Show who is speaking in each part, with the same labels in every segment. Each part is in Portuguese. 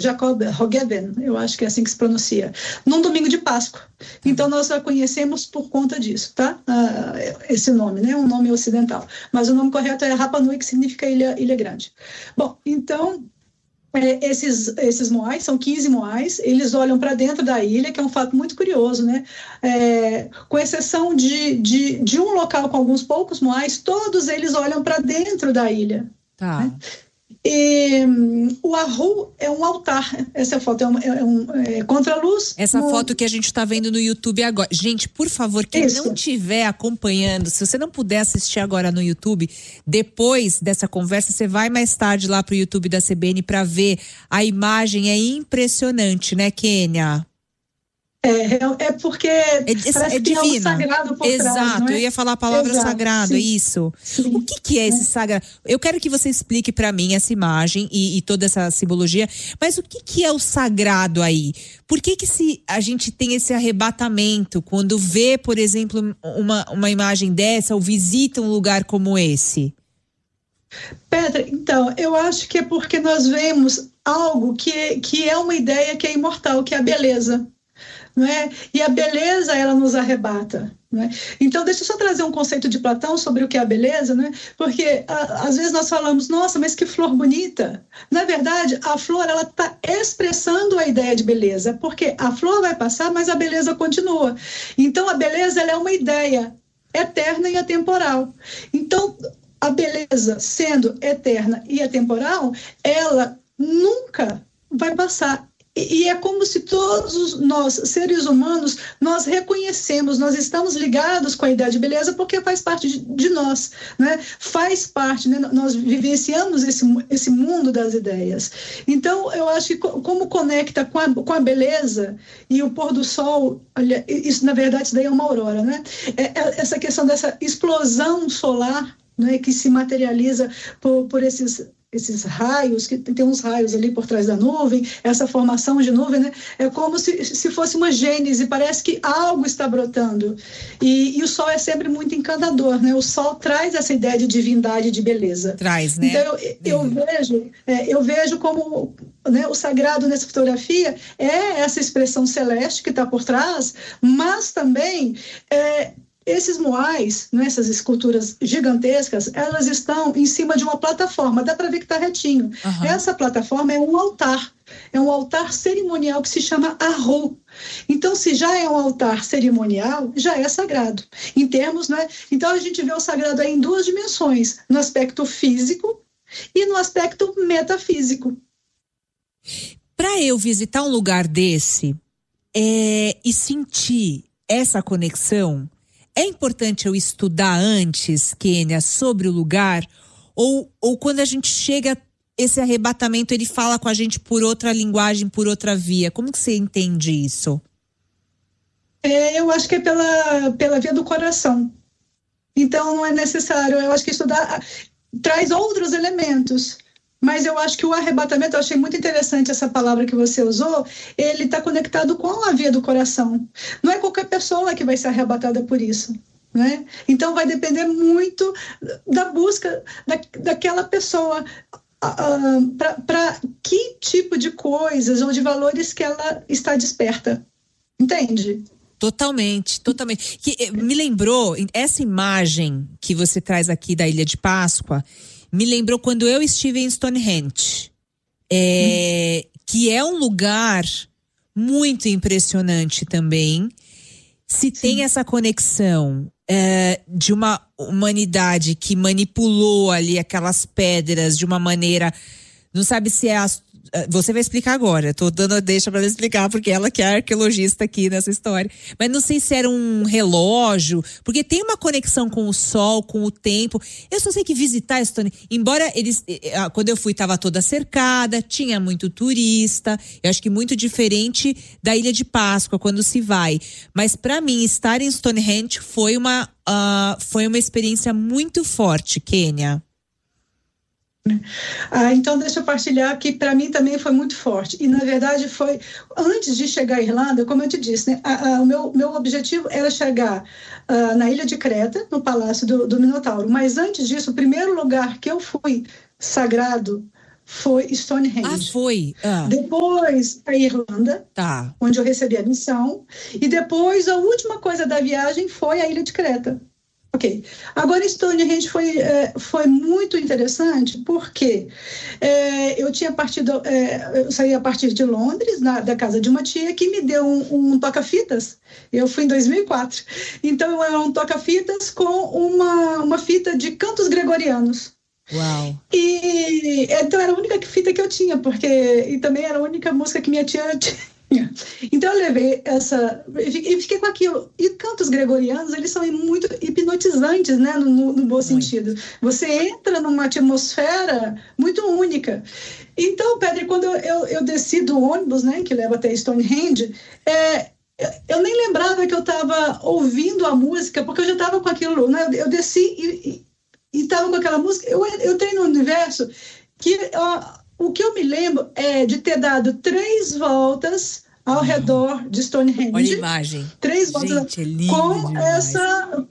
Speaker 1: Jacob Roggeveen, eu acho que é assim que se pronuncia, num domingo de Páscoa. Então, nós a conhecemos por conta disso, tá? Esse nome, né? Um nome ocidental. Mas o nome correto é Rapa Nui, que significa ilha grande. Bom, então, esses moais, são 15 moais, eles olham para dentro da ilha, que é um fato muito curioso, né? Com exceção de um local com alguns poucos moais, todos eles olham para dentro da ilha.
Speaker 2: Tá.
Speaker 1: Né? E o Ahu é um altar. Essa foto é contra-luz.
Speaker 2: Essa foto que a gente está vendo no YouTube agora. Gente, por favor, quem não estiver acompanhando, se você não puder assistir agora no YouTube, depois dessa conversa, você vai mais tarde lá pro YouTube da CBN para ver. A imagem é impressionante, né, Kênia?
Speaker 1: Porque
Speaker 2: parece
Speaker 1: que tem algo sagrado por
Speaker 2: Exato,
Speaker 1: trás, não é?
Speaker 2: Eu ia falar a palavra sagrado,
Speaker 1: sim.
Speaker 2: É isso.
Speaker 1: Sim.
Speaker 2: O que é esse sagrado? Eu quero que você explique para mim essa imagem e toda essa simbologia, mas o que é o sagrado aí? Por que a gente tem esse arrebatamento quando vê, por exemplo, uma imagem dessa ou visita um lugar como esse?
Speaker 1: Petra, então, eu acho que é porque nós vemos algo que é uma ideia que é imortal, que é a beleza. Não é? E a beleza, ela nos arrebata. Não é? Então, deixa eu só trazer um conceito de Platão sobre o que é a beleza, né? Porque às vezes nós falamos, nossa, mas que flor bonita. Na verdade, a flor ela está expressando a ideia de beleza, porque a flor vai passar, mas a beleza continua. Então, a beleza ela é uma ideia eterna e atemporal. Então, a beleza, sendo eterna e atemporal, ela nunca vai passar. E é como se todos nós, seres humanos, nós reconhecemos, nós estamos ligados com a ideia de beleza porque faz parte de nós, né? Faz parte, né? Nós vivenciamos esse mundo das ideias. Então, eu acho que como conecta com a beleza e o pôr do sol, olha, isso na verdade isso daí é uma aurora, né? Essa questão dessa explosão solar, né, que se materializa por esses raios, que tem uns raios ali por trás da nuvem, essa formação de nuvem, né? É como se fosse uma gênese, parece que algo está brotando. E o sol é sempre muito encantador, né? O sol traz essa ideia de divindade e de beleza.
Speaker 2: Traz, né?
Speaker 1: Então, eu vejo como, né, o sagrado nessa fotografia é essa expressão celeste que está por trás, mas também esses moais, né, essas esculturas gigantescas, elas estão em cima de uma plataforma, dá para ver que está retinho.
Speaker 2: Uhum.
Speaker 1: Essa plataforma é um altar cerimonial que se chama Ahu. Então, se já é um altar cerimonial, já é sagrado. Em termos, né? Então, a gente vê o sagrado aí em duas dimensões, no aspecto físico e no aspecto metafísico.
Speaker 2: Para eu visitar um lugar desse e sentir essa conexão, é importante eu estudar antes, Kênia, sobre o lugar? Ou quando a gente chega, esse arrebatamento, ele fala com a gente por outra linguagem, por outra via? Como que você entende isso?
Speaker 1: Eu acho que é pela via do coração. Então, não é necessário. Eu acho que estudar traz outros elementos. Mas eu acho que o arrebatamento, eu achei muito interessante essa palavra que você usou, ele está conectado com a via do coração. Não é qualquer pessoa que vai ser arrebatada por isso, né? Então vai depender muito da busca daquela pessoa, para que tipo de coisas ou de valores que ela está desperta. Entende?
Speaker 2: Totalmente. Que me lembrou, essa imagem que você traz aqui da Ilha de Páscoa, me lembrou quando eu estive em Stonehenge, que é um lugar muito impressionante também. Se tem essa conexão de uma humanidade que manipulou ali aquelas pedras de uma maneira, não sabe se é você vai explicar agora, tô dando a deixa para ela explicar, porque ela que é arqueologista aqui nessa história. Mas não sei se era um relógio, porque tem uma conexão com o sol, com o tempo. Eu só sei que visitar Stonehenge, embora quando eu fui, estava toda cercada, tinha muito turista, eu acho que muito diferente da Ilha de Páscoa, quando se vai. Mas para mim, estar em Stonehenge foi uma experiência muito forte, Kênia.
Speaker 1: Então deixa eu partilhar que para mim também foi muito forte, e na verdade foi antes de chegar à Irlanda, como eu te disse, né, o meu objetivo era chegar na ilha de Creta, no Palácio do Minotauro, mas antes disso, o primeiro lugar que eu fui sagrado foi Stonehenge.
Speaker 2: Foi.
Speaker 1: Depois a Irlanda, onde eu recebi a missão. E depois a última coisa da viagem foi a Ilha de Creta. Ok. Agora, Stonehenge foi muito interessante porque eu saí a partir de Londres, da casa de uma tia, que me deu um toca-fitas. Eu fui em 2004. Então, era um toca-fitas com uma fita de cantos gregorianos.
Speaker 2: Uau!
Speaker 1: E então era a única fita que eu tinha, e também era a única música que minha tia tinha. Então eu levei essa e fiquei com aquilo. E cantos gregorianos, eles são muito hipnotizantes, né, no bom sentido. Você entra numa atmosfera muito única. Então, Pedro, quando eu desci do ônibus, né, que leva até Stonehenge, eu nem lembrava que eu estava ouvindo a música, porque eu já estava com aquilo, né? Eu desci e estava com aquela música. Eu entrei no universo que o que eu me lembro é de ter dado 3 voltas ao redor de Stonehenge.
Speaker 2: Olha a imagem.
Speaker 1: 3 voltas.
Speaker 2: Gente, é lindo
Speaker 1: com essa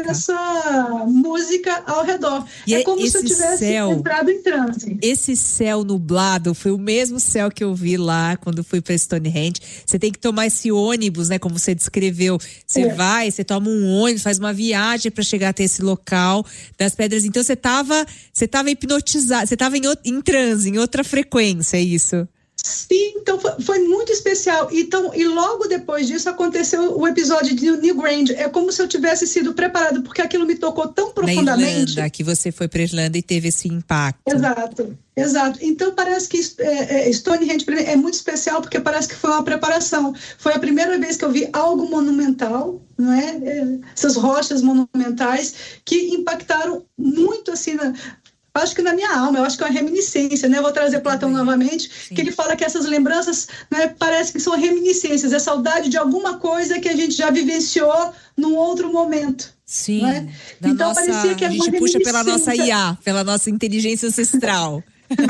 Speaker 1: música ao redor.
Speaker 2: E
Speaker 1: como se eu tivesse entrado em transe.
Speaker 2: Esse céu nublado foi o mesmo céu que eu vi lá quando fui para Stonehenge. Você tem que tomar esse ônibus, né? Como você descreveu. Você toma um ônibus, faz uma viagem para chegar até esse local das pedras. Então você tava hipnotizado, você tava em transe, em outra frequência, é isso?
Speaker 1: Sim, então foi muito especial. Então, e logo depois disso aconteceu o episódio de Newgrange. É como se eu tivesse sido preparado, porque aquilo me tocou tão profundamente.
Speaker 2: Na Irlanda, que você foi para Irlanda e teve esse impacto.
Speaker 1: Exato. Então parece que Stonehenge é muito especial, porque parece que foi uma preparação. Foi a primeira vez que eu vi algo monumental, não é? Essas rochas monumentais que impactaram muito assim acho que na minha alma, eu acho que é uma reminiscência, né? Eu vou trazer Platão novamente, que ele fala que essas lembranças, né, parece que são reminiscências, é saudade de alguma coisa que a gente já vivenciou num outro momento.
Speaker 2: Sim.
Speaker 1: Né? Então parecia que era uma reminiscência. A gente puxa pela nossa IA,
Speaker 2: pela nossa inteligência ancestral.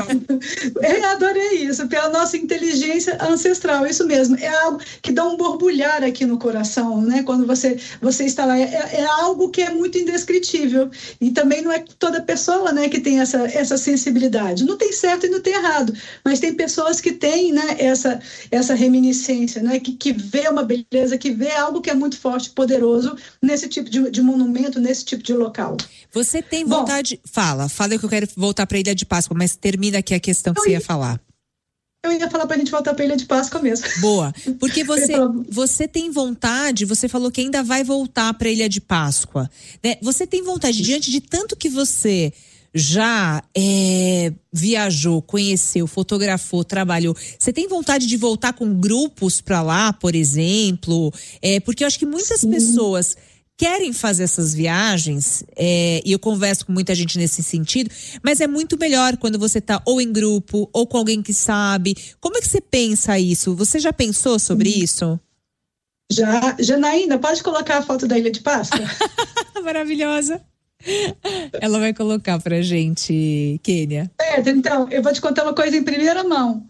Speaker 1: Eu adorei isso, pela nossa inteligência ancestral, isso mesmo, é algo que dá um borbulhar aqui no coração, né? Quando você está lá, é algo que é muito indescritível, e também não é toda pessoa, né, que tem essa sensibilidade, não tem certo e não tem errado, mas tem pessoas que têm, né, essa reminiscência, né, que vê uma beleza, que vê algo que é muito forte, poderoso, nesse tipo de monumento, nesse tipo de local.
Speaker 2: Você tem vontade... Fala que eu quero voltar para a Ilha de Páscoa, mas termina aqui a questão que você ia falar.
Speaker 1: Eu ia falar para a gente voltar para a Ilha de Páscoa mesmo.
Speaker 2: Boa, porque você tem vontade, você falou que ainda vai voltar para a Ilha de Páscoa, né? Você tem vontade, diante de tanto que você já viajou, conheceu, fotografou, trabalhou, você tem vontade de voltar com grupos para lá, por exemplo? Porque eu acho que muitas pessoas querem fazer essas viagens, e eu converso com muita gente nesse sentido, mas é muito melhor quando você tá ou em grupo, ou com alguém que sabe. Como é que você pensa isso? Você já pensou sobre isso?
Speaker 1: Já, Janaína, pode colocar a foto da Ilha de Páscoa?
Speaker 2: Maravilhosa. Ela vai colocar pra gente, Kênia.
Speaker 1: Então, eu vou te contar uma coisa em primeira mão.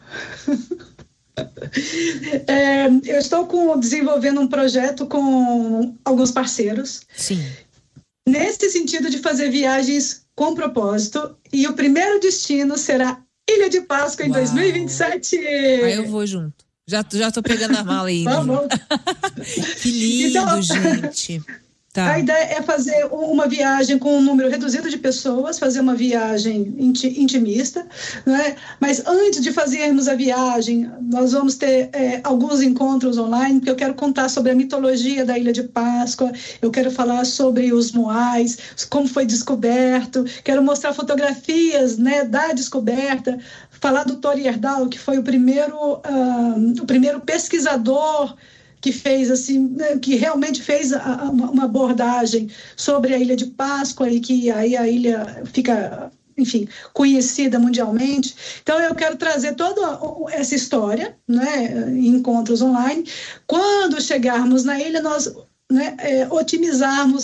Speaker 1: Eu estou desenvolvendo um projeto com alguns parceiros.
Speaker 2: Sim.
Speaker 1: Nesse sentido de fazer viagens com propósito. E o primeiro destino será Ilha de Páscoa em 2027.
Speaker 2: Aí eu vou junto. Já tô pegando a mala aí. Que lindo, então, gente. Tá.
Speaker 1: A ideia é fazer uma viagem com um número reduzido de pessoas, fazer uma viagem intimista, né? Mas antes de fazermos a viagem, nós vamos ter alguns encontros online, porque eu quero contar sobre a mitologia da Ilha de Páscoa, eu quero falar sobre os moais, como foi descoberto, quero mostrar fotografias, né, da descoberta, falar do Thor Heyerdahl, que foi o primeiro pesquisador que fez assim, que realmente fez uma abordagem sobre a Ilha de Páscoa, e que aí a ilha fica, enfim, conhecida mundialmente. Então eu quero trazer toda essa história, né, em encontros online. Quando chegarmos na ilha, nós, né, otimizarmos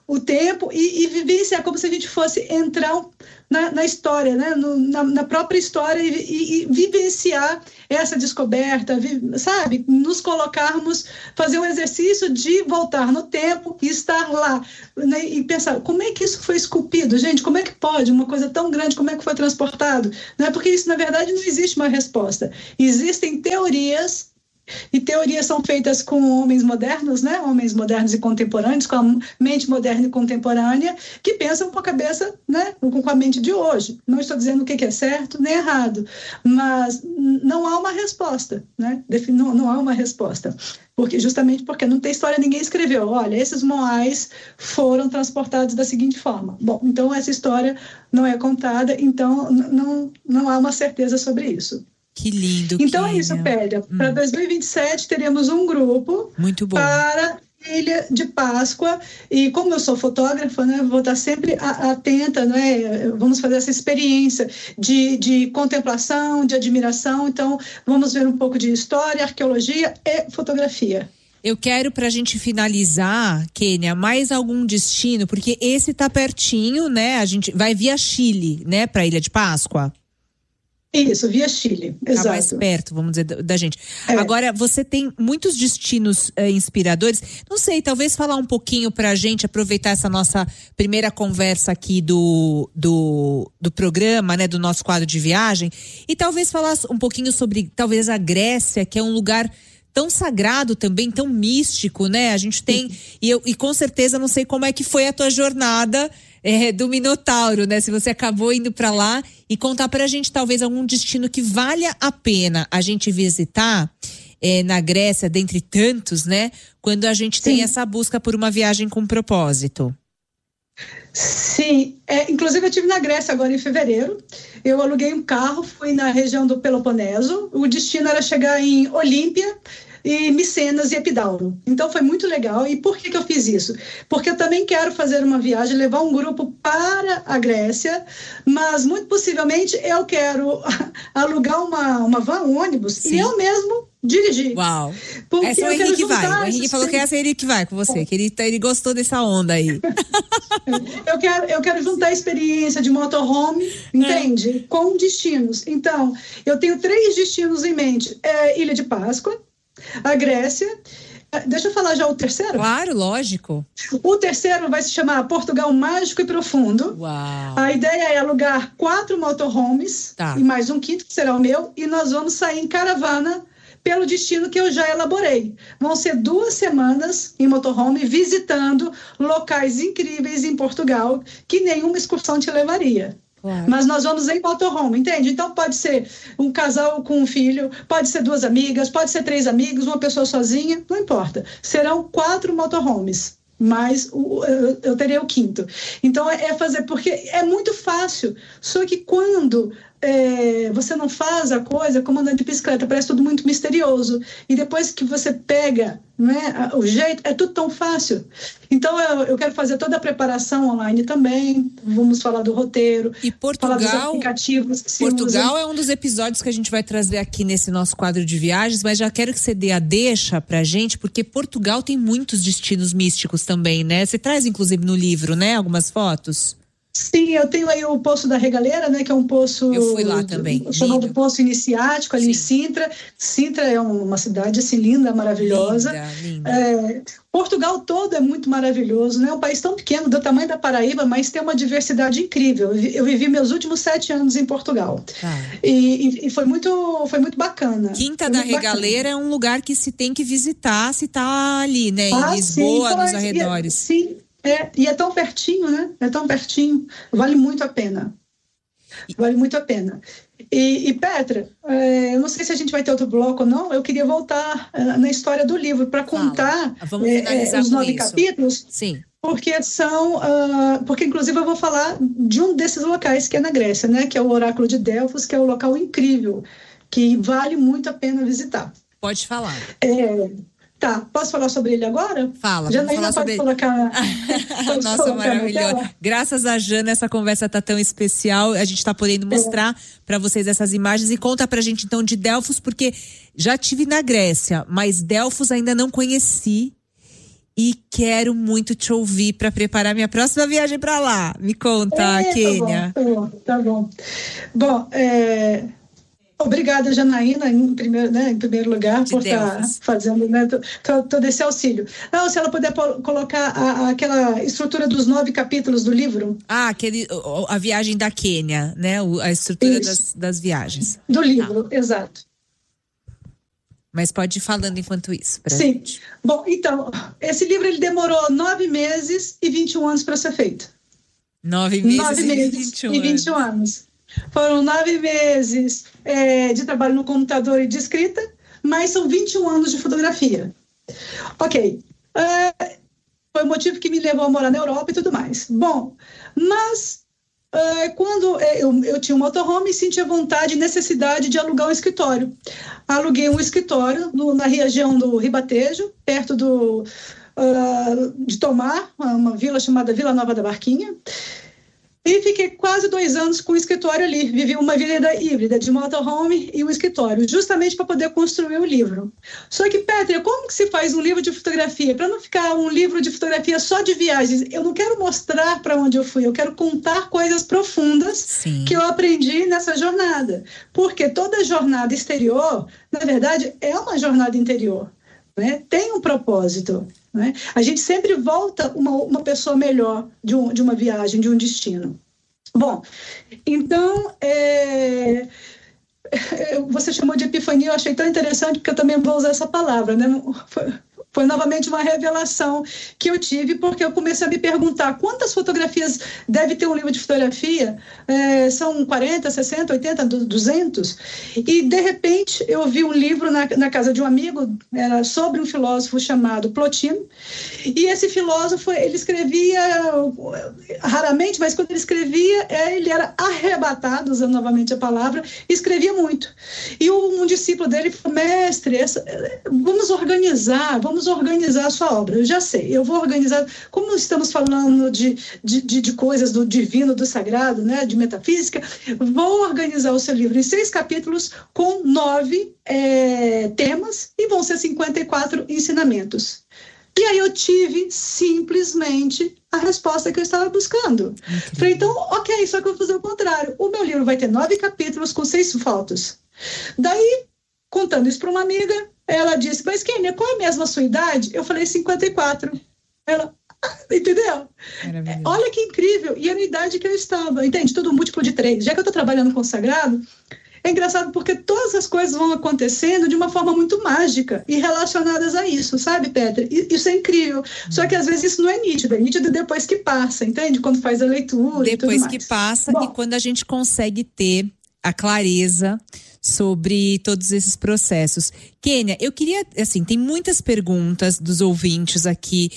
Speaker 1: o tempo e vivenciar como se a gente fosse entrar na história, né? Na própria história e vivenciar essa descoberta, sabe? Nos colocarmos, fazer um exercício de voltar no tempo e estar lá, né? E pensar, como é que isso foi esculpido? Gente, como é que pode? Uma coisa tão grande, como é que foi transportado? Né? Porque isso, na verdade, não existe uma resposta. Existem teorias, e teorias são feitas com homens modernos, né? Homens modernos e contemporâneos, com a mente moderna e contemporânea, que pensam com a cabeça, né? Com a mente de hoje. Não estou dizendo o que é certo nem errado, mas não há uma resposta, né? Não há uma resposta. Justamente porque não tem história, ninguém escreveu. Olha, esses moais foram transportados da seguinte forma. Bom, então essa história não é contada, então não há uma certeza sobre isso.
Speaker 2: Que lindo.
Speaker 1: Então é isso, Pélia. Para 2027 teremos um grupo
Speaker 2: muito bom
Speaker 1: para Ilha de Páscoa, e como eu sou fotógrafa, né, vou estar sempre atenta, né, vamos fazer essa experiência de contemplação, de admiração, então vamos ver um pouco de história, arqueologia e fotografia.
Speaker 2: Eu quero, para a gente finalizar, Kênia, mais algum destino, porque esse tá pertinho, né, a gente vai via Chile, né, para Ilha de Páscoa.
Speaker 1: Isso, via Chile, exato.
Speaker 2: Tá mais perto, vamos dizer, da gente. Agora, você tem muitos destinos inspiradores. Não sei, talvez falar um pouquinho pra gente, aproveitar essa nossa primeira conversa aqui do programa, né, do nosso quadro de viagem, e talvez falar um pouquinho sobre, talvez, a Grécia, que é um lugar tão sagrado também, tão místico, né? A gente tem, e com certeza não sei como é que foi a tua jornada do Minotauro, né? Se você acabou indo para lá, e contar pra gente talvez algum destino que valha a pena a gente visitar na Grécia, dentre tantos, né? Quando a gente tem essa busca por uma viagem com propósito.
Speaker 1: Sim, inclusive eu estive na Grécia agora em fevereiro, eu aluguei um carro, fui na região do Peloponeso, o destino era chegar em Olímpia, e Micenas e Epidauro. Então foi muito legal. E por que eu fiz isso? Porque eu também quero fazer uma viagem, levar um grupo para a Grécia, mas muito possivelmente eu quero alugar uma van, um ônibus, Sim. e eu mesmo dirigir.
Speaker 2: Uau! Essa é o Henrique vai. O Henrique falou que essa é ele que vai com você, que ele gostou dessa onda aí.
Speaker 1: Eu quero juntar a experiência de motorhome, entende? Com destinos. Então, eu tenho 3 destinos em mente. Ilha de Páscoa, a Grécia. Deixa eu falar já o terceiro?
Speaker 2: Claro, lógico.
Speaker 1: O terceiro vai se chamar Portugal Mágico e Profundo.
Speaker 2: Uau.
Speaker 1: A ideia é alugar 4 motorhomes, e mais um quinto que será o meu, e nós vamos sair em caravana pelo destino que eu já elaborei. Vão ser 2 semanas em motorhome visitando locais incríveis em Portugal que nenhuma excursão te levaria. Claro. Mas nós vamos em motorhome, entende? Então pode ser um casal com um filho, pode ser 2 amigas, pode ser 3 amigos, uma pessoa sozinha, não importa. Serão 4 motorhomes, mas eu terei o quinto. Então fazer, porque é muito fácil, só que quando você não faz a coisa como andando de bicicleta, parece tudo muito misterioso, e depois que você pega, né, o jeito, é tudo tão fácil. Então eu quero fazer toda a preparação online também, vamos falar do roteiro,
Speaker 2: e Portugal,
Speaker 1: falar dos aplicativos que se
Speaker 2: Portugal
Speaker 1: usam.
Speaker 2: É um dos episódios que a gente vai trazer aqui nesse nosso quadro de viagens, mas já quero que você dê a deixa pra gente, porque Portugal tem muitos destinos místicos também, né? Você traz inclusive no livro, né, algumas fotos?
Speaker 1: Sim, eu tenho aí o Poço da Regaleira, né, que é um poço...
Speaker 2: Eu fui lá também.
Speaker 1: Chamado Poço Iniciático, ali Sim. em Sintra. Sintra é uma cidade assim linda, maravilhosa.
Speaker 2: Linda.
Speaker 1: Portugal todo é muito maravilhoso, né? É um país tão pequeno, do tamanho da Paraíba, mas tem uma diversidade incrível. Eu vivi meus últimos 7 anos em Portugal. E foi muito bacana.
Speaker 2: Quinta da Regaleira é um lugar que se tem que visitar se tá ali, né? Em Lisboa, nos arredores.
Speaker 1: Sim. E é tão pertinho, né? É tão pertinho. Vale muito a pena. Vale muito a pena. E Petra, eu não sei se a gente vai ter outro bloco ou não, eu queria voltar na história do livro para contar os 9 capítulos.
Speaker 2: Sim.
Speaker 1: Porque porque inclusive eu vou falar de um desses locais que é na Grécia, né? Que é o Oráculo de Delfos, que é um local incrível, que vale muito a pena visitar.
Speaker 2: Pode falar.
Speaker 1: Tá, posso falar sobre ele agora?
Speaker 2: Fala,
Speaker 1: Janaína,
Speaker 2: vamos falar sobre
Speaker 1: ele.
Speaker 2: Nossa, maravilhoso. Graças a Jana, essa conversa tá tão especial. A gente tá podendo mostrar para vocês essas imagens. E conta pra gente então de Delfos, porque já tive na Grécia, mas Delfos ainda não conheci. e quero muito te ouvir para preparar minha próxima viagem para lá. Me conta, Kênia.
Speaker 1: Tá bom. Bom, obrigada, Janaína, em primeiro lugar, por estar fazendo, né, todo esse auxílio. Não, se ela puder colocar aquela estrutura dos 9 capítulos do livro.
Speaker 2: A viagem da Quênia, né? A estrutura das viagens.
Speaker 1: Do livro, exato.
Speaker 2: Mas pode ir falando enquanto isso.
Speaker 1: Sim.
Speaker 2: Gente.
Speaker 1: Bom, então, esse livro ele demorou 9 meses e 21 anos para ser feito.
Speaker 2: 9 meses e 21
Speaker 1: anos. Foram 9 meses de trabalho no computador e de escrita, mas são 21 anos de fotografia. Ok. Foi o motivo que me levou a morar na Europa e tudo mais. Bom, mas quando eu tinha um motorhome e sentia vontade e necessidade de alugar um escritório. Aluguei um escritório na região do Ribatejo, perto de Tomar, uma vila chamada Vila Nova da Barquinha. E fiquei quase 2 anos com o escritório ali. Vivi uma vida híbrida de motorhome e um escritório, justamente para poder construir o livro. Só que, Pétria, como que se faz um livro de fotografia? Para não ficar um livro de fotografia só de viagens, eu não quero mostrar para onde eu fui, eu quero contar coisas profundas que eu aprendi nessa jornada. Porque toda jornada exterior, na verdade, é uma jornada interior. Né? Tem um propósito. Né? A gente sempre volta uma pessoa melhor de uma viagem, de um destino. Bom, então, você chamou de epifania, eu achei tão interessante, porque eu também vou usar essa palavra, né? Foi novamente uma revelação que eu tive, porque eu comecei a me perguntar quantas fotografias deve ter um livro de fotografia? São 40, 60, 80, 200? E, de repente, eu vi um livro na casa de um amigo, era sobre um filósofo chamado Plotino, e esse filósofo, ele escrevia raramente, mas quando ele escrevia, ele era arrebatado, usando novamente a palavra, e escrevia muito. E um discípulo dele falou: mestre, vamos organizar a sua obra. Eu já sei, eu vou organizar, como estamos falando de coisas do divino, do sagrado, né, de metafísica, vou organizar o seu livro em 6 capítulos com 9 temas e vão ser 54 ensinamentos. E aí eu tive simplesmente a resposta que eu estava buscando. Falei, então, ok, só que eu vou fazer o contrário. O meu livro vai ter 9 capítulos com 6 fotos. Daí, contando isso para uma amiga, ela disse: mas Kênia, qual é mesmo a sua idade? Eu falei 54. Ela, entendeu? Olha que incrível. E a idade que eu estava, entende? Tudo múltiplo de 3. Já que eu estou trabalhando com o sagrado, é engraçado porque todas as coisas vão acontecendo de uma forma muito mágica e relacionadas a isso, sabe, Petra? Isso é incrível. Só que às vezes isso não é nítido depois que passa, entende? Quando faz a leitura e tudo mais.
Speaker 2: Depois que passa. Bom, e quando a gente consegue ter a clareza sobre todos esses processos. Kênia, eu queria, assim, tem muitas perguntas dos ouvintes aqui,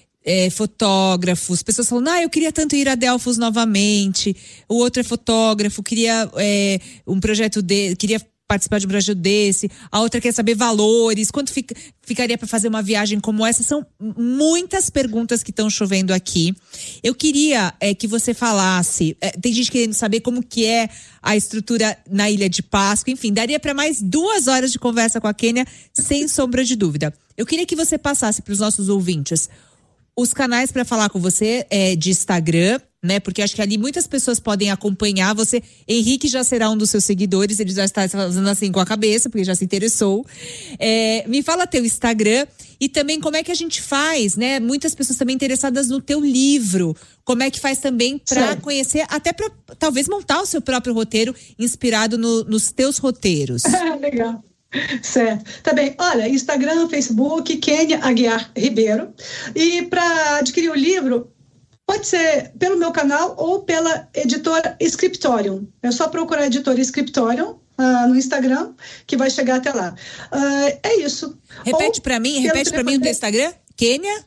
Speaker 2: fotógrafos, pessoas falando, eu queria tanto ir a Delfos novamente, o outro é fotógrafo, queria um projeto queria participar de um projeto desse, a outra quer saber valores, quanto ficaria para fazer uma viagem como essa. São muitas perguntas que estão chovendo aqui. Eu queria que você falasse, tem gente querendo saber como que é a estrutura na Ilha de Páscoa, enfim, daria para mais 2 horas de conversa com a Kênia, sem sombra de dúvida. Eu queria que você passasse para os nossos ouvintes os canais para falar com você de Instagram, né? Porque acho que ali muitas pessoas podem acompanhar você. Henrique já será um dos seus seguidores, ele já está fazendo assim com a cabeça, porque já se interessou. Me fala teu Instagram e também como é que a gente faz, né? Muitas pessoas também interessadas no teu livro. Como é que faz também para conhecer, até para talvez montar o seu próprio roteiro inspirado nos teus roteiros.
Speaker 1: Legal. Certo. Tá bem. Olha, Instagram, Facebook, Kênia Aguiar Ribeiro. E para adquirir o livro, pode ser pelo meu canal ou pela editora Scriptorium. É só procurar a editora Scriptorium no Instagram, que vai chegar até lá. É isso.
Speaker 2: Repete para mim o teu Instagram. Kênia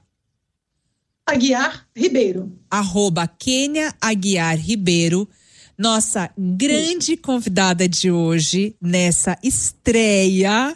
Speaker 1: Aguiar Ribeiro.
Speaker 2: @Kênia Aguiar Ribeiro. Nossa grande convidada de hoje, nessa estreia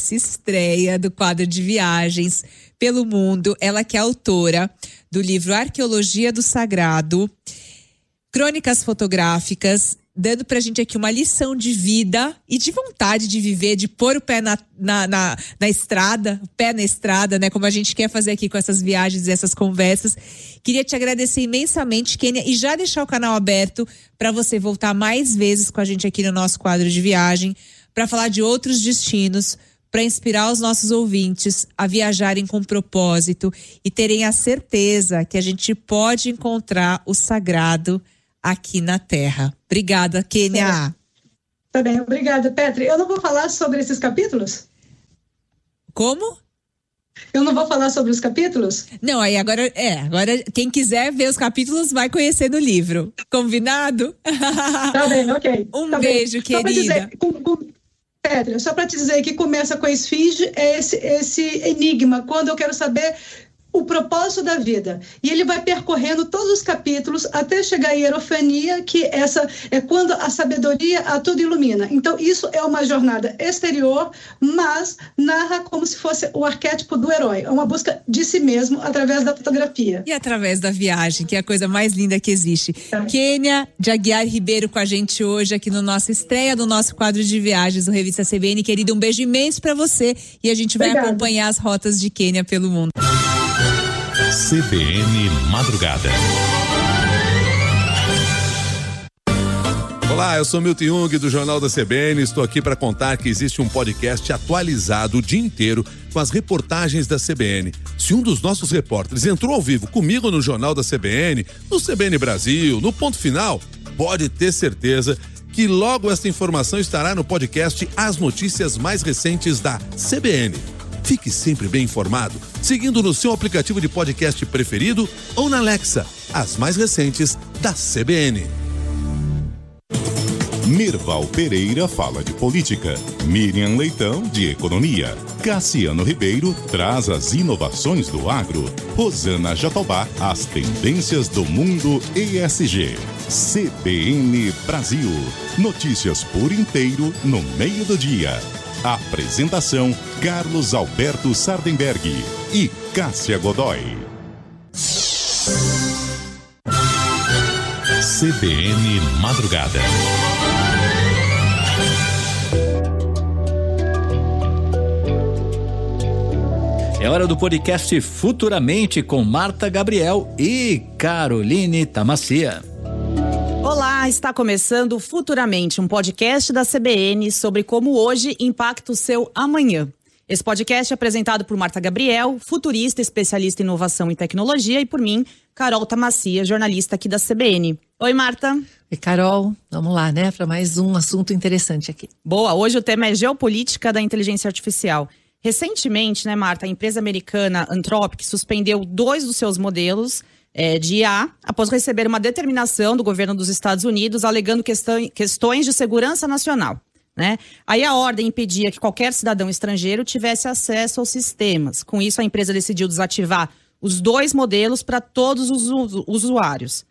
Speaker 2: do quadro de viagens pelo mundo. Ela que é autora do livro Arqueologia do Sagrado, Crônicas Fotográficas dando pra gente aqui uma lição de vida e de vontade de viver, de pôr o pé na estrada, o pé na estrada, né? Como a gente quer fazer aqui com essas viagens e essas conversas. Queria te agradecer imensamente, Kênia, e já deixar o canal aberto para você voltar mais vezes com a gente aqui no nosso quadro de viagem, para falar de outros destinos, para inspirar os nossos ouvintes a viajarem com propósito e terem a certeza que a gente pode encontrar o sagrado aqui na Terra. Obrigada, Kênia.
Speaker 1: Tá bem, obrigada, Petri. Eu não vou falar sobre esses capítulos?
Speaker 2: Como?
Speaker 1: Eu não vou falar sobre os capítulos?
Speaker 2: Não, aí agora quem quiser ver os capítulos vai conhecer no livro. Combinado?
Speaker 1: Tá bem, ok.
Speaker 2: Beijo, querida.
Speaker 1: Petra, só para te dizer que começa com a esfinge, é esse enigma, quando eu quero saber o propósito da vida. E ele vai percorrendo todos os capítulos até chegar à hierofania, que essa é quando a sabedoria a tudo ilumina. Então, isso é uma jornada exterior, mas narra como se fosse o arquétipo do herói. É uma busca de si mesmo através da fotografia.
Speaker 2: E através da viagem, que é a coisa mais linda que existe. Kênia de Aguiar Ribeiro com a gente hoje aqui no nossa estreia do nosso quadro de viagens do Revista CBN. Querida, um beijo imenso para você e a gente vai acompanhar as rotas de Kênia pelo mundo.
Speaker 3: CBN Madrugada. Olá, eu sou Milton Jung do Jornal da CBN. Estou aqui para contar que existe um podcast atualizado o dia inteiro com as reportagens da CBN. Se um dos nossos repórteres entrou ao vivo comigo no Jornal da CBN, no CBN Brasil, no Ponto Final, pode ter certeza que logo esta informação estará no podcast As Notícias Mais Recentes da CBN. Fique sempre bem informado, seguindo no seu aplicativo de podcast preferido ou na Alexa, as mais recentes da CBN.
Speaker 4: Mirval Pereira fala de política, Miriam Leitão de economia, Cassiano Ribeiro traz as inovações do agro, Rosana Jatobá as tendências do mundo ESG. CBN Brasil, notícias por inteiro no meio do dia. Apresentação: Carlos Alberto Sardenberg e Cássia Godoy.
Speaker 3: CBN Madrugada.
Speaker 5: É hora do podcast Futuramente com Marta Gabriel e Caroline Tamacia.
Speaker 6: Olá, está começando Futuramente, um podcast da CBN sobre como hoje impacta o seu amanhã. Esse podcast é apresentado por Marta Gabriel, futurista, especialista em inovação e tecnologia, e por mim, Carol Tamacia, jornalista aqui da CBN. Oi, Marta.
Speaker 7: Oi, Carol. Vamos lá, né, para mais um assunto interessante aqui.
Speaker 6: Boa, hoje o tema é geopolítica da inteligência artificial. Recentemente, né, Marta, a empresa americana Anthropic suspendeu 2 dos seus modelos de IA, após receber uma determinação do governo dos Estados Unidos alegando questões de segurança nacional, né? Aí a ordem impedia que qualquer cidadão estrangeiro tivesse acesso aos sistemas. Com isso, a empresa decidiu desativar os 2 modelos para todos os usuários.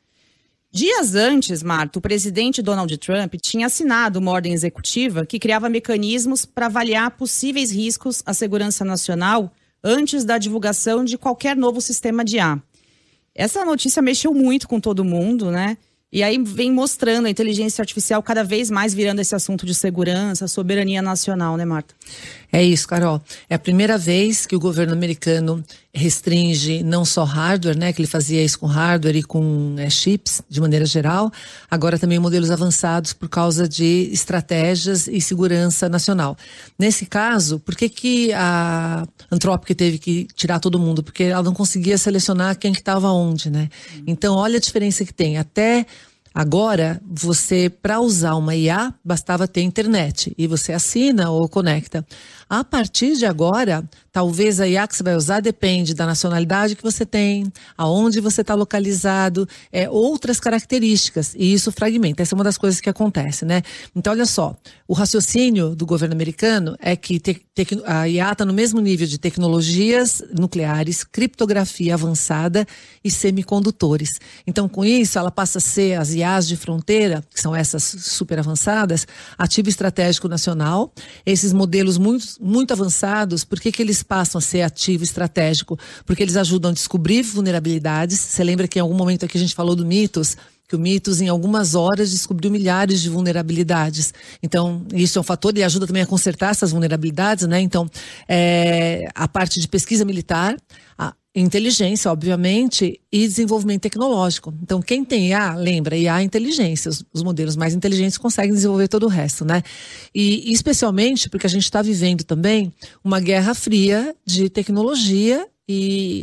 Speaker 6: Dias antes, Marta, o presidente Donald Trump tinha assinado uma ordem executiva que criava mecanismos para avaliar possíveis riscos à segurança nacional antes da divulgação de qualquer novo sistema de IA. Essa notícia mexeu muito com todo mundo, né? E aí vem mostrando a inteligência artificial cada vez mais virando esse assunto de segurança, soberania nacional, né, Marta?
Speaker 7: É isso, Carol. É a primeira vez que o governo americano restringe não só hardware, né, que ele fazia isso com hardware e com chips, de maneira geral, agora também modelos avançados por causa de estratégias e segurança nacional. Nesse caso, por que a Anthropic teve que tirar todo mundo? Porque ela não conseguia selecionar quem que estava onde, né? Então, olha a diferença que tem. Até agora, você, para usar uma IA, bastava ter internet. E você assina ou conecta. A partir de agora, talvez a IA que você vai usar depende da nacionalidade que você tem, aonde você está localizado, outras características. E isso fragmenta. Essa é uma das coisas que acontece, né? Então, olha só. O raciocínio do governo americano é que a IA está no mesmo nível de tecnologias nucleares, criptografia avançada e semicondutores. Então, com isso, ela passa a ser as IAs de fronteira, que são essas super avançadas, ativo estratégico nacional. Esses modelos muito avançados, por que eles passam a ser ativo estratégico? Porque eles ajudam a descobrir vulnerabilidades. Você lembra que em algum momento aqui a gente falou do mitos? que o Mythos, em algumas horas, descobriu milhares de vulnerabilidades. Então, isso é um fator e ajuda também a consertar essas vulnerabilidades, né? Então, a parte de pesquisa militar, a inteligência, obviamente, e desenvolvimento tecnológico. Então, quem tem IA, lembra, IA é inteligência. Os modelos mais inteligentes conseguem desenvolver todo o resto, né? E especialmente porque a gente está vivendo também uma guerra fria de tecnologia e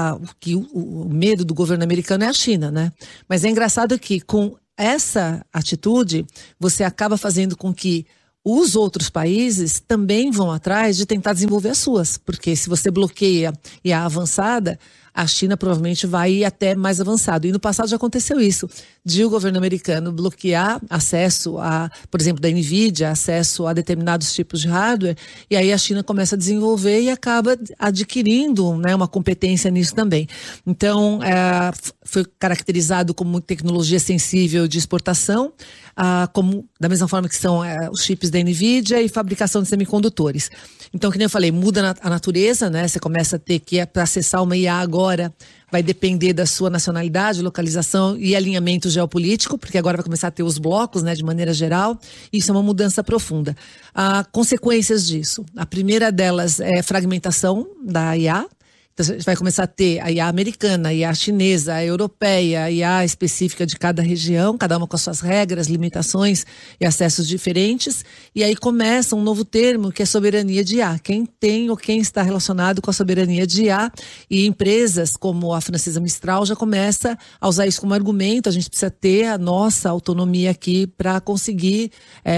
Speaker 7: o medo do governo americano é a China, né? Mas é engraçado que com essa atitude, você acaba fazendo com que os outros países também vão atrás de tentar desenvolver as suas, porque se você bloqueia e a avançada, a China provavelmente vai ir até mais avançado. E no passado já aconteceu isso, de o governo americano bloquear acesso por exemplo, da NVIDIA, acesso a determinados tipos de hardware, e aí a China começa a desenvolver e acaba adquirindo, né, uma competência nisso também. Então, foi caracterizado como tecnologia sensível de exportação, como, da mesma forma que são os chips da NVIDIA e fabricação de semicondutores. Então, que nem eu falei, muda a natureza, né? Você começa a ter que, para acessar uma IA agora, vai depender da sua nacionalidade, localização e alinhamento geopolítico, porque agora vai começar a ter os blocos, né, de maneira geral. Isso é uma mudança profunda. Consequências disso. A primeira delas é fragmentação da IA. Então, a gente vai começar a ter a IA americana, a IA chinesa, a europeia, a IA específica de cada região, cada uma com as suas regras, limitações e acessos diferentes. E aí começa um novo termo que é soberania de IA. Quem tem ou quem está relacionado com a soberania de IA. E empresas como a Francesa Mistral já começa a usar isso como argumento. A gente precisa ter a nossa autonomia aqui para conseguir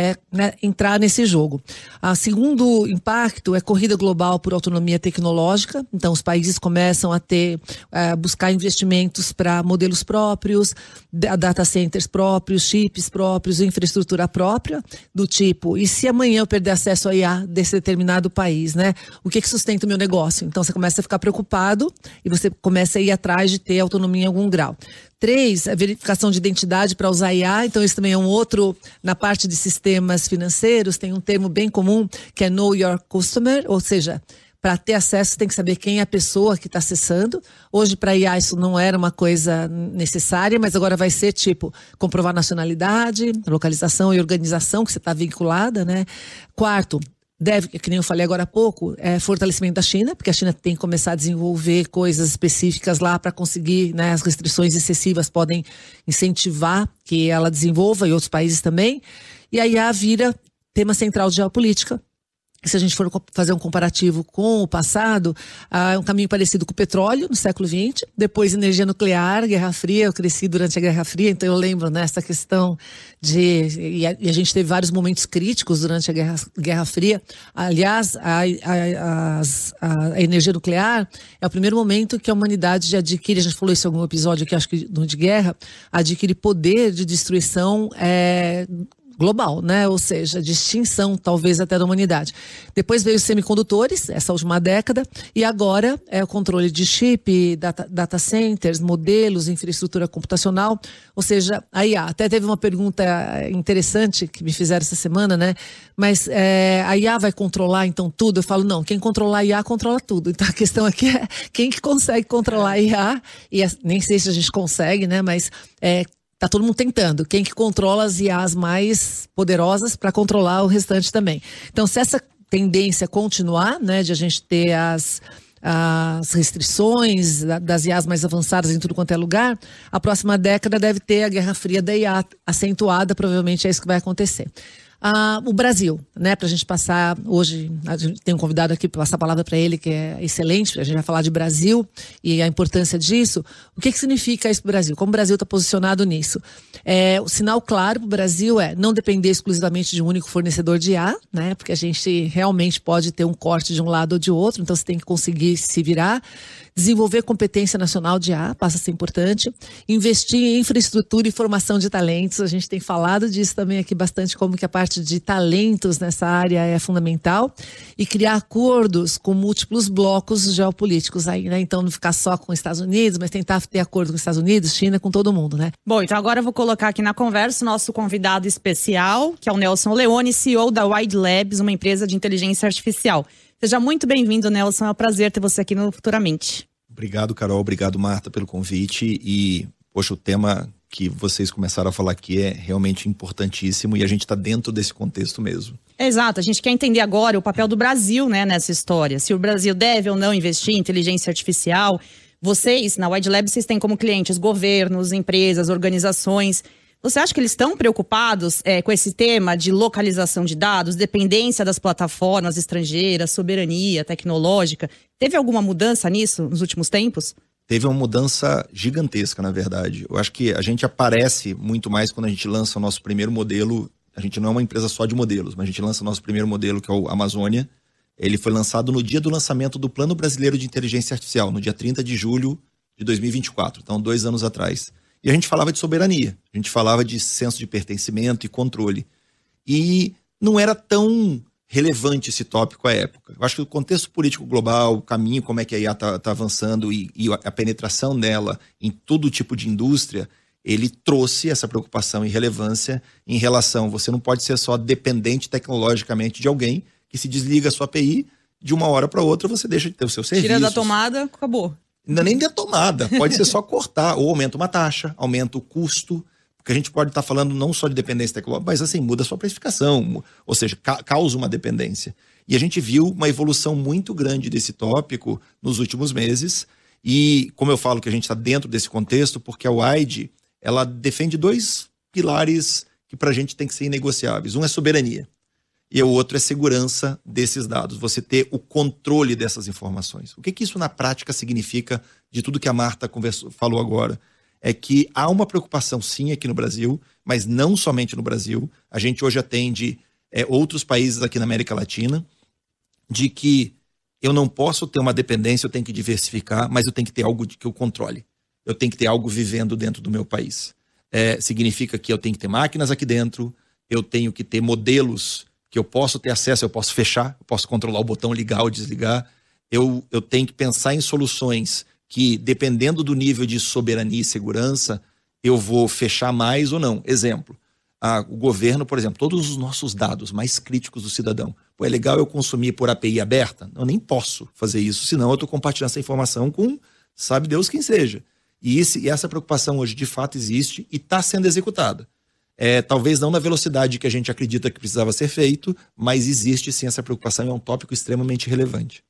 Speaker 7: entrar nesse jogo. O segundo impacto é corrida global por autonomia tecnológica. Então, os países começam a buscar investimentos para modelos próprios, data centers próprios, chips próprios, infraestrutura própria, do tipo, e se amanhã eu perder acesso a IA desse determinado país, né? O que sustenta o meu negócio? Então você começa a ficar preocupado e você começa a ir atrás de ter autonomia em algum grau. 3, a verificação de identidade para usar IA, então isso também é um outro, na parte de sistemas financeiros, tem um termo bem comum que é Know Your Customer, ou seja, para ter acesso, tem que saber quem é a pessoa que está acessando. Hoje, para IA, isso não era uma coisa necessária, mas agora vai ser tipo comprovar nacionalidade, localização e organização que você está vinculada, né? 4, que nem eu falei agora há pouco, é fortalecimento da China, porque a China tem que começar a desenvolver coisas específicas lá para conseguir, né? As restrições excessivas podem incentivar que ela desenvolva e outros países também. E a IA vira tema central de geopolítica. Se a gente for fazer um comparativo com o passado, é um caminho parecido com o petróleo no século XX, depois energia nuclear, Guerra Fria, eu cresci durante a Guerra Fria, então eu lembro nessa questão e a gente teve vários momentos críticos durante a Guerra Fria. Aliás, a energia nuclear é o primeiro momento que a humanidade adquire, a gente falou isso em algum episódio aqui, acho que no de guerra, adquire poder de destruição global, né? Ou seja, de extinção, talvez até da humanidade. Depois veio os semicondutores, essa última década, e agora é o controle de chip, data centers, modelos, infraestrutura computacional, ou seja, a IA. Até teve uma pergunta interessante que me fizeram essa semana, né? Mas a IA vai controlar então tudo? Eu falo, não, quem controlar a IA controla tudo. Então a questão aqui é quem que consegue controlar a IA, e nem sei se a gente consegue, né? Mas tá todo mundo tentando. Quem que controla as IAs mais poderosas para controlar o restante também. Então, se essa tendência continuar, né, de a gente ter as restrições das IAs mais avançadas em tudo quanto é lugar, a próxima década deve ter a Guerra Fria da IA acentuada, provavelmente é isso que vai acontecer. O Brasil, né, pra gente passar hoje, a gente tem um convidado aqui para passar a palavra para ele, que é excelente, a gente vai falar de Brasil e a importância disso. O que significa isso para o Brasil? Como o Brasil está posicionado nisso? O sinal claro para o Brasil é não depender exclusivamente de um único fornecedor de IA, né, porque a gente realmente pode ter um corte de um lado ou de outro, então você tem que conseguir se virar. Desenvolver competência nacional de IA, passa a ser importante. Investir em infraestrutura e formação de talentos. A gente tem falado disso também aqui bastante, como que a parte de talentos nessa área é fundamental. E criar acordos com múltiplos blocos geopolíticos aí, né? Então não ficar só com os Estados Unidos, mas tentar ter acordo com os Estados Unidos, China, com todo mundo, né?
Speaker 6: Bom, então agora eu vou colocar aqui na conversa o nosso convidado especial, que é o Nelson Leone, CEO da Wide Labs, uma empresa de inteligência artificial. Seja muito bem-vindo, Nelson. É um prazer ter você aqui no Futuramente.
Speaker 8: Obrigado, Carol. Obrigado, Marta, pelo convite. E, poxa, o tema que vocês começaram a falar aqui é realmente importantíssimo e a gente está dentro desse contexto mesmo.
Speaker 6: Exato, a gente quer entender agora o papel do Brasil, né, nessa história. Se o Brasil deve ou não investir em inteligência artificial. Vocês, na Wide Lab, vocês têm como clientes governos, empresas, organizações. Você acha que eles estão preocupados com esse tema de localização de dados, dependência das plataformas estrangeiras, soberania tecnológica? Teve alguma mudança nisso nos últimos tempos?
Speaker 8: Teve uma mudança gigantesca, na verdade. Eu acho que a gente aparece muito mais quando a gente lança o nosso primeiro modelo. A gente não é uma empresa só de modelos, mas a gente lança o nosso primeiro modelo, que é o Amazônia. Ele foi lançado no dia do lançamento do Plano Brasileiro de Inteligência Artificial, no dia 30 de julho de 2024, então 2 anos atrás. E a gente falava de soberania, a gente falava de senso de pertencimento e controle. E não era tão relevante esse tópico à época. Eu acho que o contexto político global, o caminho, como é que a IA está avançando e a penetração dela em todo tipo de indústria, ele trouxe essa preocupação e relevância em relação, você não pode ser só dependente tecnologicamente de alguém que se desliga a sua API, de uma hora para outra você deixa de ter o seu serviço.
Speaker 6: Tira da tomada, acabou.
Speaker 8: Ainda nem da tomada, pode ser só cortar, ou aumenta uma taxa, aumenta o custo, porque a gente pode estar falando não só de dependência tecnológica, mas assim, muda a sua precificação, ou seja, causa uma dependência. E a gente viu uma evolução muito grande desse tópico nos últimos meses, e como eu falo que a gente está dentro desse contexto, porque a Wide, ela defende 2 pilares que para a gente tem que ser inegociáveis. Um é soberania, e o outro é segurança desses dados, você ter o controle dessas informações. O que isso na prática significa de tudo que a Marta falou agora? É que há uma preocupação sim aqui no Brasil, mas não somente no Brasil. A gente hoje atende outros países aqui na América Latina, de que eu não posso ter uma dependência, eu tenho que diversificar, mas eu tenho que ter algo que eu controle. Eu tenho que ter algo vivendo dentro do meu país. Significa que eu tenho que ter máquinas aqui dentro, eu tenho que ter modelos que eu posso ter acesso, eu posso fechar, eu posso controlar o botão ligar ou desligar. Eu tenho que pensar em soluções que, dependendo do nível de soberania e segurança, eu vou fechar mais ou não. Exemplo, o governo, por exemplo, todos os nossos dados mais críticos do cidadão. É legal eu consumir por API aberta? Eu nem posso fazer isso, senão eu estou compartilhando essa informação com sabe Deus quem seja. E essa preocupação hoje de fato existe e está sendo executada. Talvez não na velocidade que a gente acredita que precisava ser feito, mas existe sim essa preocupação e é um tópico extremamente relevante.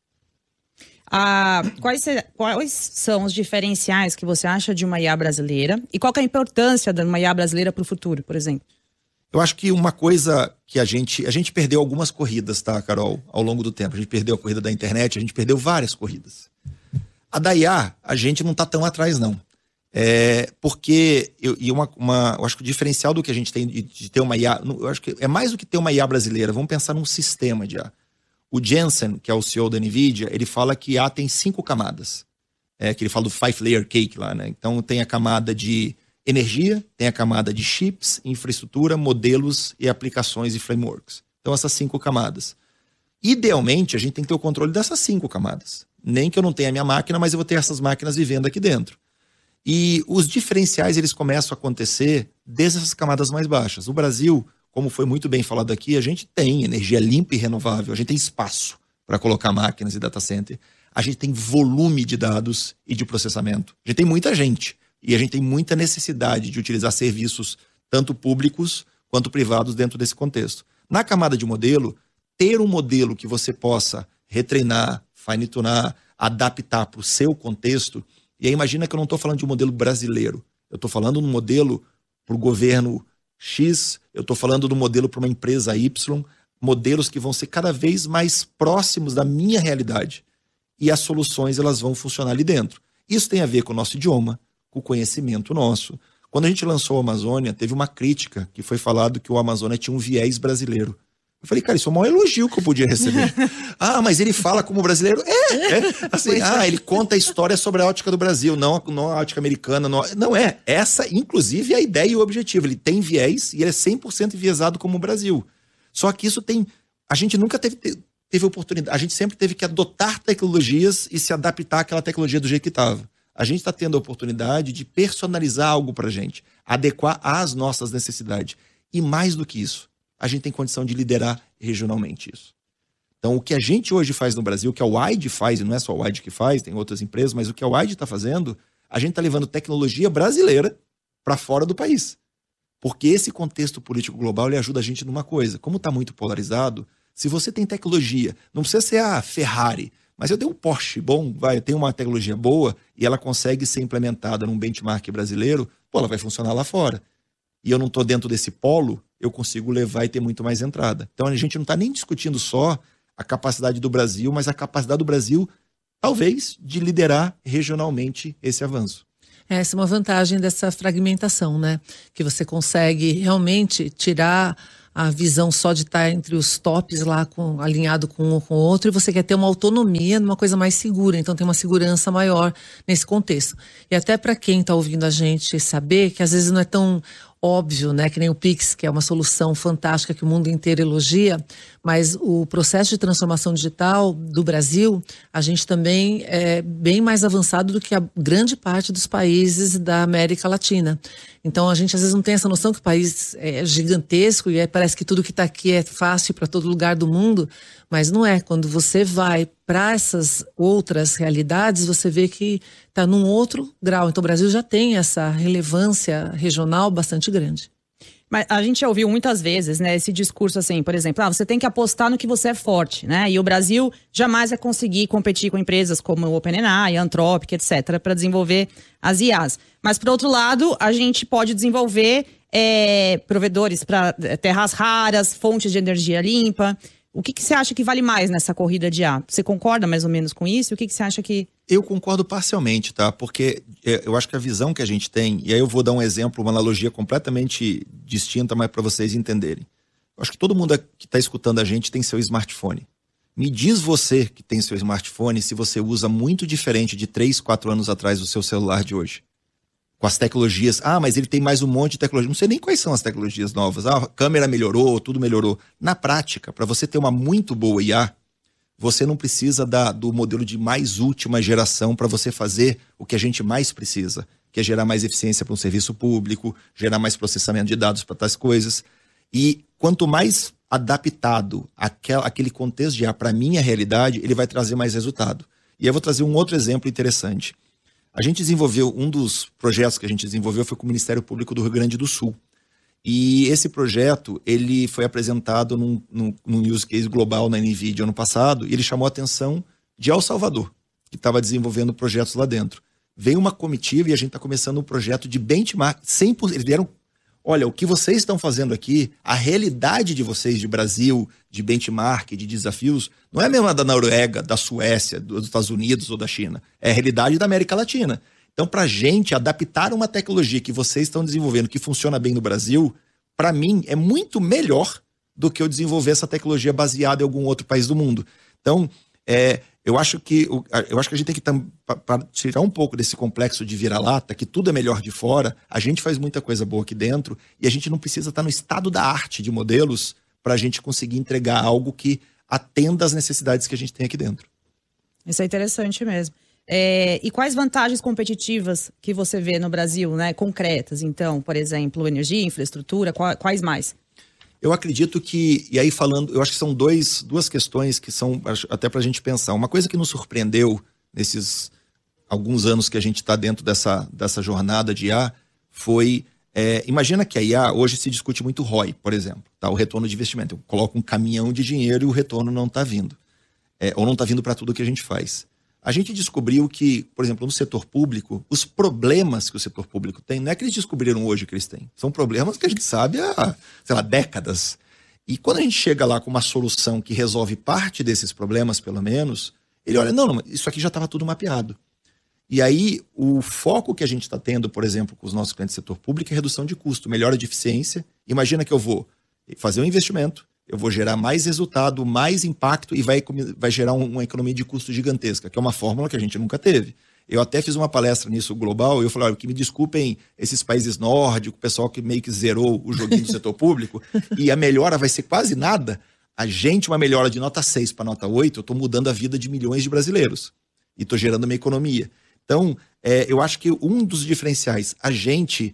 Speaker 6: Quais são os diferenciais que você acha de uma IA brasileira? E qual que é a importância de uma IA brasileira para o futuro, por exemplo?
Speaker 8: Eu acho que uma coisa que a gente perdeu algumas corridas, tá, Carol, ao longo do tempo. A gente perdeu a corrida da internet, a gente perdeu várias corridas. A da IA, a gente não está tão atrás, não. Porque eu acho que o diferencial do que a gente tem de ter uma IA, eu acho que é mais do que ter uma IA brasileira. Vamos pensar num sistema de IA. O Jensen, que é o CEO da NVIDIA, ele fala que IA tem 5 camadas. Que ele fala do 5-layer cake lá, né? Então tem a camada de energia, tem a camada de chips, infraestrutura, modelos e aplicações e frameworks. Então essas 5 camadas. Idealmente, a gente tem que ter o controle dessas 5 camadas. Nem que eu não tenha a minha máquina, mas eu vou ter essas máquinas vivendo aqui dentro. E os diferenciais, eles começam a acontecer desde essas camadas mais baixas. O Brasil, como foi muito bem falado aqui, a gente tem energia limpa e renovável, a gente tem espaço para colocar máquinas e data center, a gente tem volume de dados e de processamento, a gente tem muita gente e a gente tem muita necessidade de utilizar serviços tanto públicos quanto privados dentro desse contexto. Na camada de modelo, ter um modelo que você possa retreinar, fine-tunar, adaptar para o seu contexto. E aí imagina que eu não estou falando de um modelo brasileiro. Eu estou falando de um modelo para o governo X, eu estou falando de um modelo para uma empresa Y, modelos que vão ser cada vez mais próximos da minha realidade. E as soluções elas vão funcionar ali dentro. Isso tem a ver com o nosso idioma, com o conhecimento nosso. Quando a gente lançou o Amazônia, teve uma crítica que foi falado que o Amazônia tinha um viés brasileiro. Eu falei, cara, isso é o maior elogio que eu podia receber. Mas ele fala como brasileiro? Assim, ele conta a história sobre a ótica do Brasil, não a ótica americana. Não é. Essa, inclusive, é a ideia e o objetivo. Ele tem viés e ele é 100% enviesado como o Brasil. Só que isso tem... A gente nunca teve oportunidade. A gente sempre teve que adotar tecnologias e se adaptar àquela tecnologia do jeito que estava. A gente está tendo a oportunidade de personalizar algo para a gente, adequar às nossas necessidades. E mais do que isso, a gente tem condição de liderar regionalmente isso. Então, o que a gente hoje faz no Brasil, o que a Wide faz, e não é só a Wide que faz, tem outras empresas, mas o que a Wide está fazendo, a gente está levando tecnologia brasileira para fora do país. Porque esse contexto político global ele ajuda a gente numa coisa. Como está muito polarizado, se você tem tecnologia, não precisa ser a Ferrari, mas eu tenho um Porsche bom, eu tenho uma tecnologia boa e ela consegue ser implementada num benchmark brasileiro, ela vai funcionar lá fora. E eu não estou dentro desse polo, eu consigo levar e ter muito mais entrada. Então a gente não está nem discutindo só a capacidade do Brasil, mas a capacidade do Brasil, talvez, de liderar regionalmente esse avanço.
Speaker 7: Essa é uma vantagem dessa fragmentação, né? Que você consegue realmente tirar a visão só de estar entre os tops lá, alinhado com um com o outro, e você quer ter uma autonomia numa coisa mais segura, então tem uma segurança maior nesse contexto. E até para quem está ouvindo a gente saber que às vezes não é tão óbvio, né, que nem o Pix, que é uma solução fantástica que o mundo inteiro elogia, mas o processo de transformação digital do Brasil, a gente também é bem mais avançado do que a grande parte dos países da América Latina. Então a gente às vezes não tem essa noção que o país é gigantesco e parece que tudo que está aqui é fácil para todo lugar do mundo, mas não é. Quando você vai para essas outras realidades, você vê que está num outro grau. Então o Brasil já tem essa relevância regional bastante grande.
Speaker 6: Mas a gente já ouviu muitas vezes, né, esse discurso assim, por exemplo, você tem que apostar no que você é forte, né? E o Brasil jamais vai conseguir competir com empresas como o OpenAI, a Anthropic, etc., para desenvolver as IAs. Mas, por outro lado, a gente pode desenvolver provedores para terras raras, fontes de energia limpa. O que você acha que vale mais nessa corrida de IA? Você concorda mais ou menos com isso? O que você acha que...
Speaker 8: Eu concordo parcialmente, tá? Porque eu acho que a visão que a gente tem, e aí eu vou dar um exemplo, uma analogia completamente distinta, mas para vocês entenderem. Eu acho que todo mundo que está escutando a gente tem seu smartphone. Me diz você que tem seu smartphone se você usa muito diferente de 3, 4 anos atrás do seu celular de hoje. Com as tecnologias, mas ele tem mais um monte de tecnologia. Não sei nem quais são as tecnologias novas. A câmera melhorou, tudo melhorou. Na prática, para você ter uma muito boa IA, você não precisa do modelo de mais última geração para você fazer o que a gente mais precisa, que é gerar mais eficiência para um serviço público, gerar mais processamento de dados para tais coisas. E quanto mais adaptado aquele contexto de IA para a minha realidade, ele vai trazer mais resultado. E eu vou trazer um outro exemplo interessante. A gente desenvolveu, um dos projetos que a gente desenvolveu foi com o Ministério Público do Rio Grande do Sul. E esse projeto, ele foi apresentado num use case global na NVIDIA ano passado, e ele chamou a atenção de El Salvador, que estava desenvolvendo projetos lá dentro. Veio uma comitiva e a gente está começando um projeto de benchmark, 100%, eles vieram, olha, o que vocês estão fazendo aqui, a realidade de vocês de Brasil, de benchmark, de desafios, não é a mesma da Noruega, da Suécia, dos Estados Unidos ou da China, é a realidade da América Latina. Então, para a gente adaptar uma tecnologia que vocês estão desenvolvendo, que funciona bem no Brasil, para mim é muito melhor do que eu desenvolver essa tecnologia baseada em algum outro país do mundo. Então, eu acho que a gente tem que para tirar um pouco desse complexo de vira-lata, que tudo é melhor de fora, a gente faz muita coisa boa aqui dentro e a gente não precisa estar no estado da arte de modelos para a gente conseguir entregar algo que atenda às necessidades que a gente tem aqui dentro.
Speaker 6: Isso é interessante mesmo. E quais vantagens competitivas que você vê no Brasil, né, concretas? Então, por exemplo, energia, infraestrutura, quais mais?
Speaker 8: Eu acredito que, e aí falando, eu acho que são duas questões que são até para a gente pensar. Uma coisa que nos surpreendeu nesses alguns anos que a gente está dentro dessa jornada de IA foi, imagina que a IA hoje se discute muito ROI, por exemplo, tá? O retorno de investimento. Eu coloco um caminhão de dinheiro e o retorno não está vindo. Ou não está vindo para tudo que a gente faz. A gente descobriu que, por exemplo, no setor público, os problemas que o setor público tem, não é que eles descobriram hoje que eles têm. São problemas que a gente sabe há, sei lá, décadas. E quando a gente chega lá com uma solução que resolve parte desses problemas, pelo menos, ele olha, não, isso aqui já estava tudo mapeado. E aí, o foco que a gente está tendo, por exemplo, com os nossos clientes do setor público é redução de custo, melhora de eficiência. Imagina que eu vou fazer um investimento, eu vou gerar mais resultado, mais impacto e vai gerar uma economia de custo gigantesca, que é uma fórmula que a gente nunca teve. Eu até fiz uma palestra nisso global e eu falei, olha, que me desculpem esses países nórdicos, o pessoal que meio que zerou o joguinho do setor público, e a melhora vai ser quase nada. A gente, uma melhora de nota 6 para nota 8, eu estou mudando a vida de milhões de brasileiros e estou gerando uma economia. Então, eu acho que um dos diferenciais, a gente...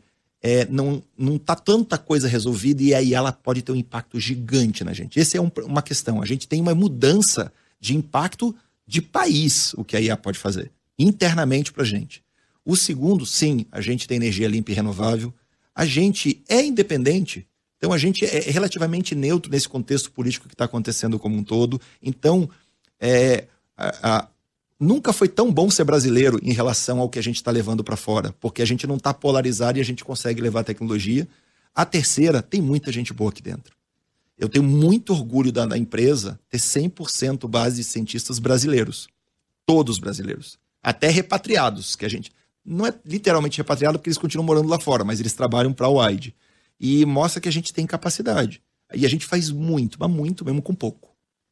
Speaker 8: não tá tanta coisa resolvida e aí ela pode ter um impacto gigante na gente. Essa é uma questão. A gente tem uma mudança de impacto de país, o que a IA pode fazer, internamente pra gente. O segundo, sim, a gente tem energia limpa e renovável. A gente é independente. Então, a gente é relativamente neutro nesse contexto político que está acontecendo como um todo. Então, nunca foi tão bom ser brasileiro em relação ao que a gente está levando para fora, porque a gente não está polarizado e a gente consegue levar a tecnologia. A terceira, tem muita gente boa aqui dentro. Eu tenho muito orgulho da empresa ter 100% base de cientistas brasileiros. Todos brasileiros. Até repatriados, que a gente... Não é literalmente repatriado porque eles continuam morando lá fora, mas eles trabalham para a UAID. E mostra que a gente tem capacidade. E a gente faz muito, mas muito mesmo com pouco.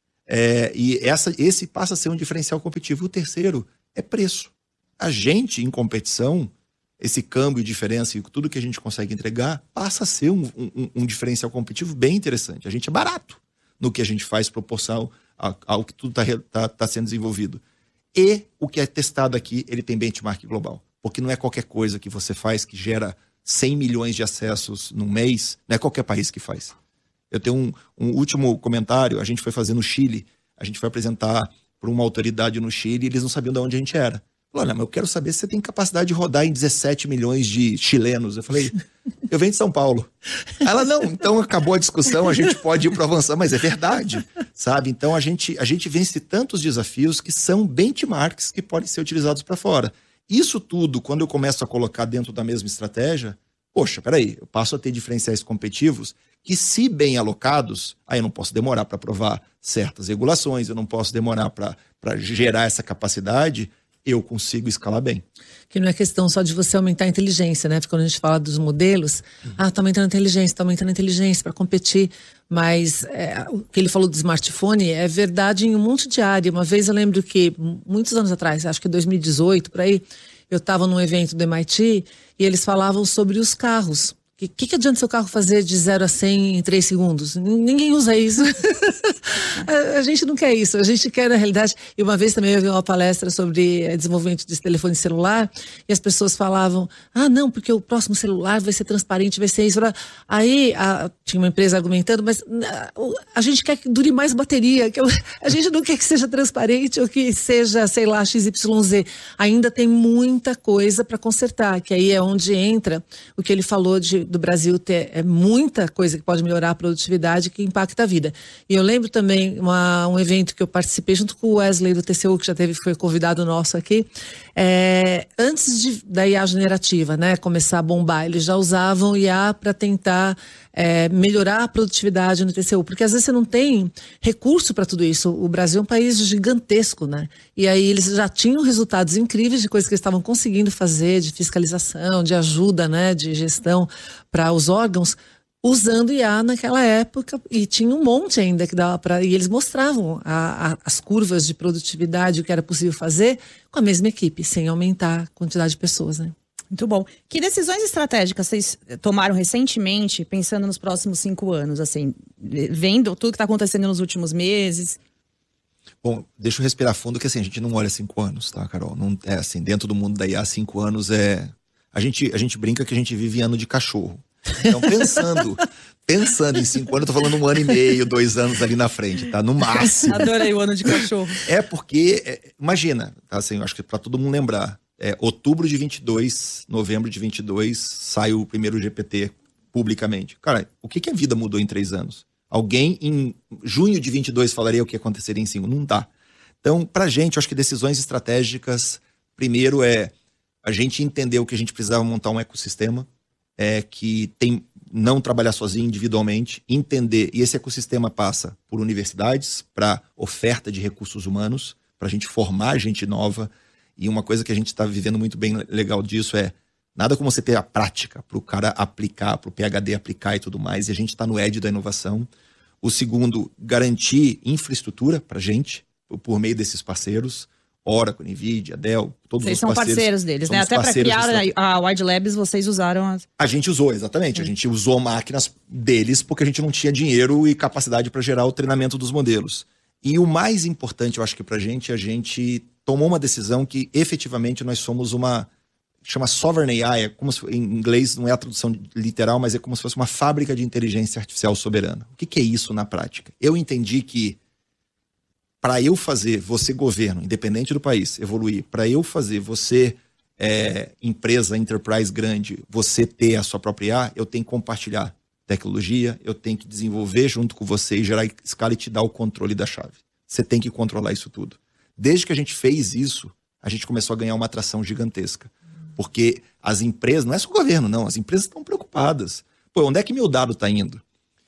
Speaker 8: Esse passa a ser um diferencial competitivo. O terceiro é preço. A gente, em competição, esse câmbio, diferença e tudo que a gente consegue entregar, passa a ser um diferencial competitivo bem interessante. A gente é barato no que a gente faz proporcional ao que tudo está sendo desenvolvido. E o que é testado aqui, ele tem benchmark global. Porque não é qualquer coisa que você faz que gera 100 milhões de acessos num mês, não é qualquer país que faz. Eu tenho um último comentário, a gente foi fazer no Chile, a gente foi apresentar para uma autoridade no Chile e eles não sabiam de onde a gente era. Olha, mas eu quero saber se você tem capacidade de rodar em 17 milhões de chilenos. Eu falei, eu venho de São Paulo. Ela, não, então acabou a discussão, a gente pode ir para avançar, mas é verdade, sabe? Então a gente vence tantos desafios que são benchmarks que podem ser utilizados para fora. Isso tudo, quando eu começo a colocar dentro da mesma estratégia, poxa, peraí, eu passo a ter diferenciais competitivos que, se bem alocados, aí eu não posso demorar para aprovar certas regulações, eu não posso demorar para gerar essa capacidade, eu consigo escalar bem.
Speaker 7: Que não é questão só de você aumentar a inteligência, né? Porque quando a gente fala dos modelos, tá aumentando a inteligência para competir, mas o que ele falou do smartphone é verdade em um monte de área. Uma vez eu lembro que, muitos anos atrás, acho que 2018, por aí, eu estava num evento do MIT e eles falavam sobre os carros. O que adianta seu carro fazer de 0 a 100 em 3 segundos? Ninguém usa isso. A gente não quer isso. A gente quer, na realidade... E uma vez também eu vi uma palestra sobre desenvolvimento desse telefone celular e as pessoas falavam, não, porque o próximo celular vai ser transparente, vai ser isso. Aí tinha uma empresa argumentando, mas a gente quer que dure mais bateria. A gente não quer que seja transparente ou que seja, sei lá, XYZ. Ainda tem muita coisa para consertar, que aí é onde entra o que ele falou do Brasil ter muita coisa que pode melhorar a produtividade, que impacta a vida. E eu lembro também um evento que eu participei junto com o Wesley do TCU, que foi convidado nosso aqui, antes da IA generativa, né, começar a bombar, eles já usavam IA para tentar melhorar a produtividade no TCU, porque às vezes você não tem recurso para tudo isso. O Brasil é um país gigantesco, né? E aí eles já tinham resultados incríveis de coisas que eles estavam conseguindo fazer, de fiscalização, de ajuda, né, de gestão para os órgãos, usando IA naquela época, e tinha um monte ainda que dava para... E eles mostravam as curvas de produtividade, o que era possível fazer com a mesma equipe, sem aumentar a quantidade de pessoas, né?
Speaker 6: Muito bom. Que decisões estratégicas vocês tomaram recentemente, pensando nos próximos 5 anos, assim, vendo tudo que está acontecendo nos últimos meses?
Speaker 8: Bom, deixa eu respirar fundo, que assim, a gente não olha 5 anos, tá, Carol? Não, assim, dentro do mundo da IA, 5 anos é... A gente brinca que a gente vive em ano de cachorro. Então, pensando em 5 anos, eu tô falando 1 ano e meio, 2 anos ali na frente, tá? No máximo.
Speaker 6: Adorei o ano de cachorro.
Speaker 8: Porque, imagina, tá, assim, eu acho que para todo mundo lembrar, outubro de 22, novembro de 22, sai o primeiro GPT publicamente. Cara, o que a vida mudou em 3 anos? Alguém em junho de 22 falaria o que aconteceria em 5? Não dá. Então, pra gente, eu acho que decisões estratégicas, primeiro a gente entendeu que a gente precisava montar um ecossistema que não trabalhar sozinho individualmente, entender, e esse ecossistema passa por universidades, para oferta de recursos humanos, para a gente formar gente nova, e uma coisa que a gente está vivendo muito bem legal disso nada como você ter a prática para o cara aplicar, para o PhD aplicar e tudo mais, e a gente está no edge da inovação. O segundo, garantir infraestrutura para a gente, por meio desses parceiros, Oracle, NVIDIA, Dell, todos
Speaker 6: vocês
Speaker 8: os parceiros.
Speaker 6: Vocês são parceiros deles, né? Até para criar a Wide Labs, vocês usaram...
Speaker 8: A gente usou, exatamente. A gente usou máquinas deles porque a gente não tinha dinheiro e capacidade para gerar o treinamento dos modelos. E o mais importante, eu acho que pra gente, a gente tomou uma decisão que efetivamente nós somos chama Sovereign AI, como se, em inglês não é a tradução literal, mas é como se fosse uma fábrica de inteligência artificial soberana. O que é isso na prática? Eu entendi que para eu fazer você governo, independente do país, evoluir, para eu fazer você empresa, enterprise grande, você ter a sua própria IA, eu tenho que compartilhar tecnologia, eu tenho que desenvolver junto com você e gerar escala e te dar o controle da chave. Você tem que controlar isso tudo. Desde que a gente fez isso, a gente começou a ganhar uma atração gigantesca. Porque as empresas, não é só o governo, não, as empresas estão preocupadas. Pô, onde é que meu dado está indo?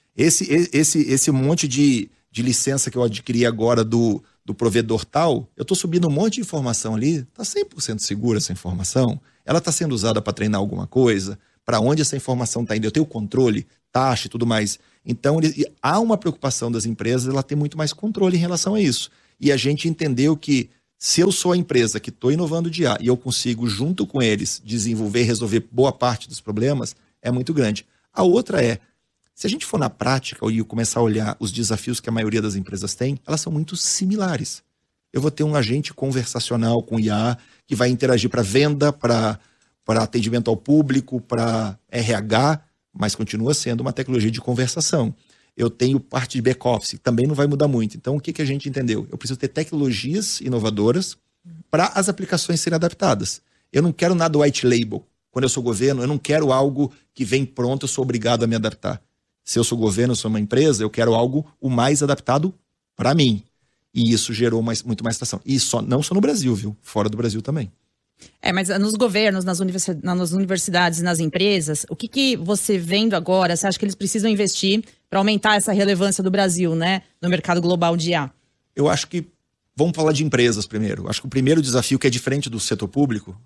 Speaker 8: Esse monte de licença que eu adquiri agora do provedor tal, eu estou subindo um monte de informação ali, está 100% segura essa informação? Ela está sendo usada para treinar alguma coisa? Para onde essa informação está indo? Eu tenho controle, taxa e tudo mais. Então, há uma preocupação das empresas, ela tem muito mais controle em relação a isso. E a gente entendeu que se eu sou a empresa que estou inovando de IA e eu consigo, junto com eles, desenvolver e resolver boa parte dos problemas, é muito grande. A outra se a gente for na prática e começar a olhar os desafios que a maioria das empresas tem, elas são muito similares. Eu vou ter um agente conversacional com IA que vai interagir para venda, para atendimento ao público, para RH, mas continua sendo uma tecnologia de conversação. Eu tenho parte de back-office, também não vai mudar muito. Então, o que a gente entendeu? Eu preciso ter tecnologias inovadoras para as aplicações serem adaptadas. Eu não quero nada white label. Quando eu sou governo, eu não quero algo que vem pronto, eu sou obrigado a me adaptar. Se eu sou governo, eu sou uma empresa, eu quero algo o mais adaptado para mim. E isso gerou muito mais atração. E não só no Brasil, viu? Fora do Brasil também.
Speaker 6: Mas nos governos, nas universidades e nas empresas, o que você vendo agora, você acha que eles precisam investir para aumentar essa relevância do Brasil, né, no mercado global de IA?
Speaker 8: Eu acho que, vamos falar de empresas primeiro. Eu acho que o primeiro desafio, que é diferente do setor público,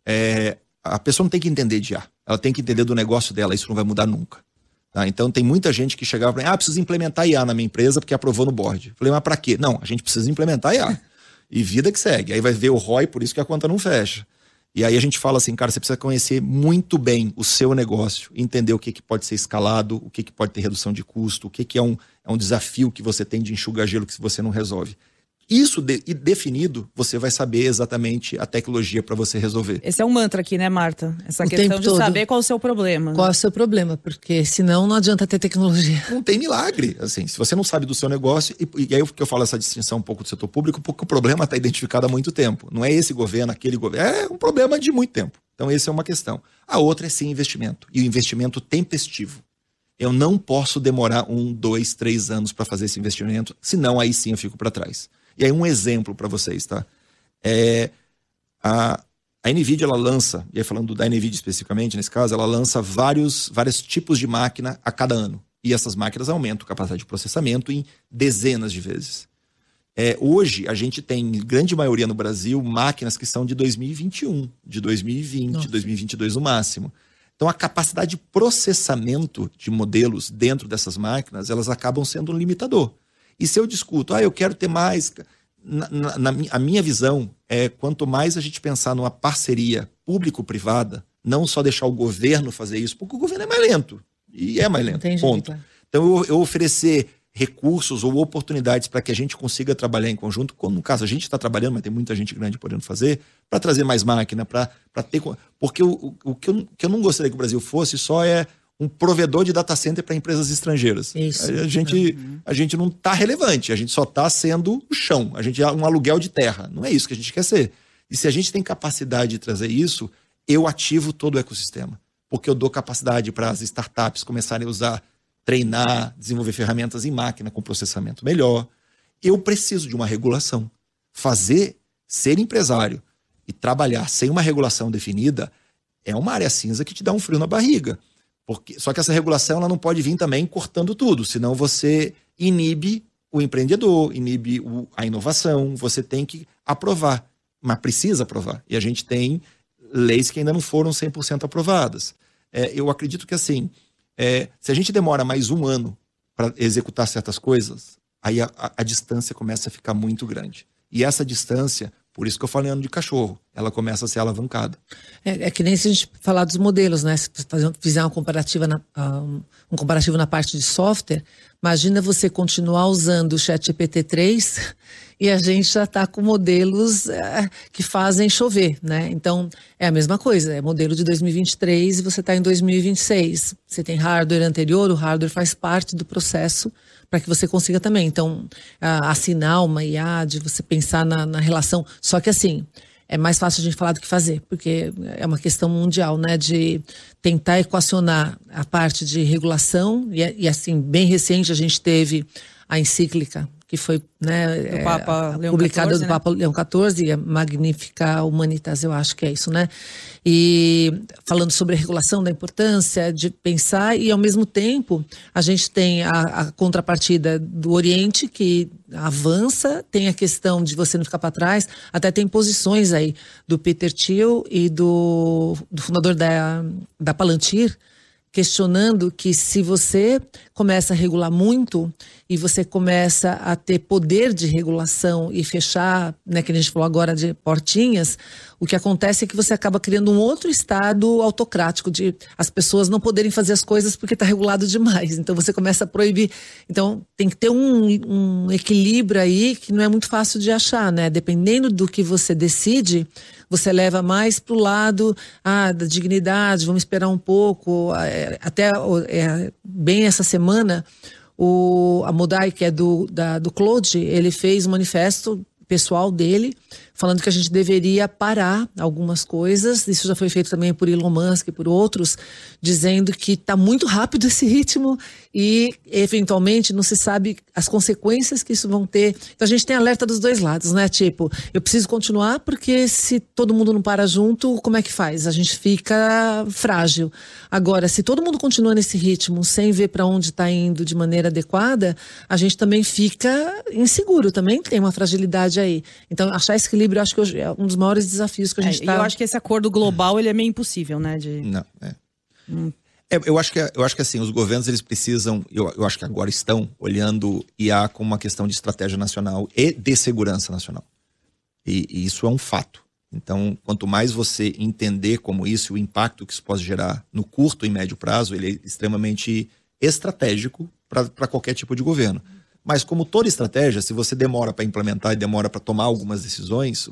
Speaker 8: a pessoa não tem que entender de IA. Ela tem que entender do negócio dela, isso não vai mudar nunca. Tá? Então tem muita gente que chegava para mim, preciso implementar IA na minha empresa porque aprovou no board. Eu falei, mas para quê? Não, a gente precisa implementar IA. E vida que segue. Aí vai ver o ROI, por isso que a conta não fecha. E aí a gente fala assim, cara, você precisa conhecer muito bem o seu negócio, entender o que pode ser escalado, o que pode ter redução de custo, o que é um desafio que você tem de enxugar gelo que você não resolve. Isso definido, você vai saber exatamente a tecnologia para você resolver.
Speaker 6: Esse é um mantra aqui, né, Marta? Essa questão de saber qual é o seu problema.
Speaker 7: Qual é o seu problema, porque senão não adianta ter tecnologia.
Speaker 8: Não tem milagre, assim, se você não sabe do seu negócio, e aí que eu falo essa distinção um pouco do setor público, porque o problema está identificado há muito tempo. Não é esse governo, aquele governo, é um problema de muito tempo. Então essa é uma questão. A outra é sim investimento, e o investimento tempestivo. Eu não posso demorar 1, 2, 3 anos para fazer esse investimento, senão aí sim eu fico para trás. E aí um exemplo para vocês, tá? A NVIDIA, ela lança, e aí falando da NVIDIA especificamente, nesse caso, ela lança vários tipos de máquina a cada ano. E essas máquinas aumentam a capacidade de processamento em dezenas de vezes. Hoje, a gente tem, grande maioria no Brasil, máquinas que são de 2021, de 2020, Nossa. 2022 no máximo. Então, a capacidade de processamento de modelos dentro dessas máquinas, elas acabam sendo um limitador. E se eu discuto, eu quero ter mais... A minha visão é, quanto mais a gente pensar numa parceria público-privada, não só deixar o governo fazer isso, porque o governo é mais lento. E é mais lento, ponto. Então, eu oferecer recursos ou oportunidades para que a gente consiga trabalhar em conjunto, como no caso a gente está trabalhando, mas tem muita gente grande podendo fazer, para trazer mais máquina, para ter... Porque o que eu não gostaria que o Brasil fosse só um provedor de data center para empresas estrangeiras. Isso. A gente não está relevante, a gente só está sendo o chão, a gente é um aluguel de terra. Não é isso que a gente quer ser. E se a gente tem capacidade de trazer isso, eu ativo todo o ecossistema. Porque eu dou capacidade para as startups começarem a usar, treinar, desenvolver ferramentas em máquina com processamento melhor. Eu preciso de uma regulação. Ser empresário e trabalhar sem uma regulação definida é uma área cinza que te dá um frio na barriga. Só que essa regulação ela não pode vir também cortando tudo, senão você inibe o empreendedor, inibe a inovação, você tem que aprovar, mas precisa aprovar. E a gente tem leis que ainda não foram 100% aprovadas. Eu acredito que assim, se a gente demora mais 1 ano para executar certas coisas, aí a distância começa a ficar muito grande. E essa distância... Por isso que eu falei ano de cachorro. Ela começa a ser alavancada. É
Speaker 7: que nem se a gente falar dos modelos, né? Se fizer um comparativo na parte de software, imagina você continuar usando o ChatGPT-3 e a gente já está com modelos que fazem chover, né? Então, é a mesma coisa. É modelo de 2023 e você está em 2026. Você tem hardware anterior, o hardware faz parte do processo para que você consiga também. Então, assinar uma IA, de você pensar na relação. Só que assim, é mais fácil a gente falar do que fazer, porque é uma questão mundial, né, de tentar equacionar a parte de regulação, e assim, bem recente a gente teve a encíclica, que foi, né,
Speaker 6: do Papa Leão
Speaker 7: publicada
Speaker 6: XIV,
Speaker 7: do Papa Leão XIV, Magnificat Humanitas, eu acho que é isso, né? E falando sobre a regulação, da importância de pensar, e ao mesmo tempo a gente tem a contrapartida do Oriente, que avança, tem a questão de você não ficar para trás, até tem posições aí do Peter Thiel e do fundador da Palantir, questionando que se você começa a regular muito e você começa a ter poder de regulação e fechar, né, que a gente falou agora de portinhas, o que acontece é que você acaba criando um outro estado autocrático de as pessoas não poderem fazer as coisas porque está regulado demais. Então você começa a proibir. Então tem que ter um equilíbrio aí que não é muito fácil de achar, né? Dependendo do que você decide, você leva mais para o lado da dignidade, vamos esperar um pouco. Até bem essa semana, a Modai, que é do Claude, ele fez um manifesto pessoal dele, falando que a gente deveria parar algumas coisas. Isso já foi feito também por Elon Musk e por outros, dizendo que está muito rápido esse ritmo e, eventualmente, não se sabe as consequências que isso vão ter. Então, a gente tem alerta dos dois lados, né? Tipo, eu preciso continuar porque se todo mundo não para junto, como é que faz? A gente fica frágil. Agora, se todo mundo continua nesse ritmo, sem ver para onde está indo de maneira adequada, a gente também fica inseguro, também tem uma fragilidade aí. Então, achar esse equilíbrio, eu acho que é um dos maiores desafios que a gente está...
Speaker 6: Eu acho que esse acordo global, ele é meio impossível, né?
Speaker 8: Não, eu acho que assim, os governos, eles precisam, eu acho que agora estão olhando IA como uma questão de estratégia nacional e de segurança nacional. E isso é um fato. Então, quanto mais você entender como isso, o impacto que isso pode gerar no curto e médio prazo, ele é extremamente estratégico para qualquer tipo de governo. Mas como toda estratégia, se você demora para implementar e demora para tomar algumas decisões,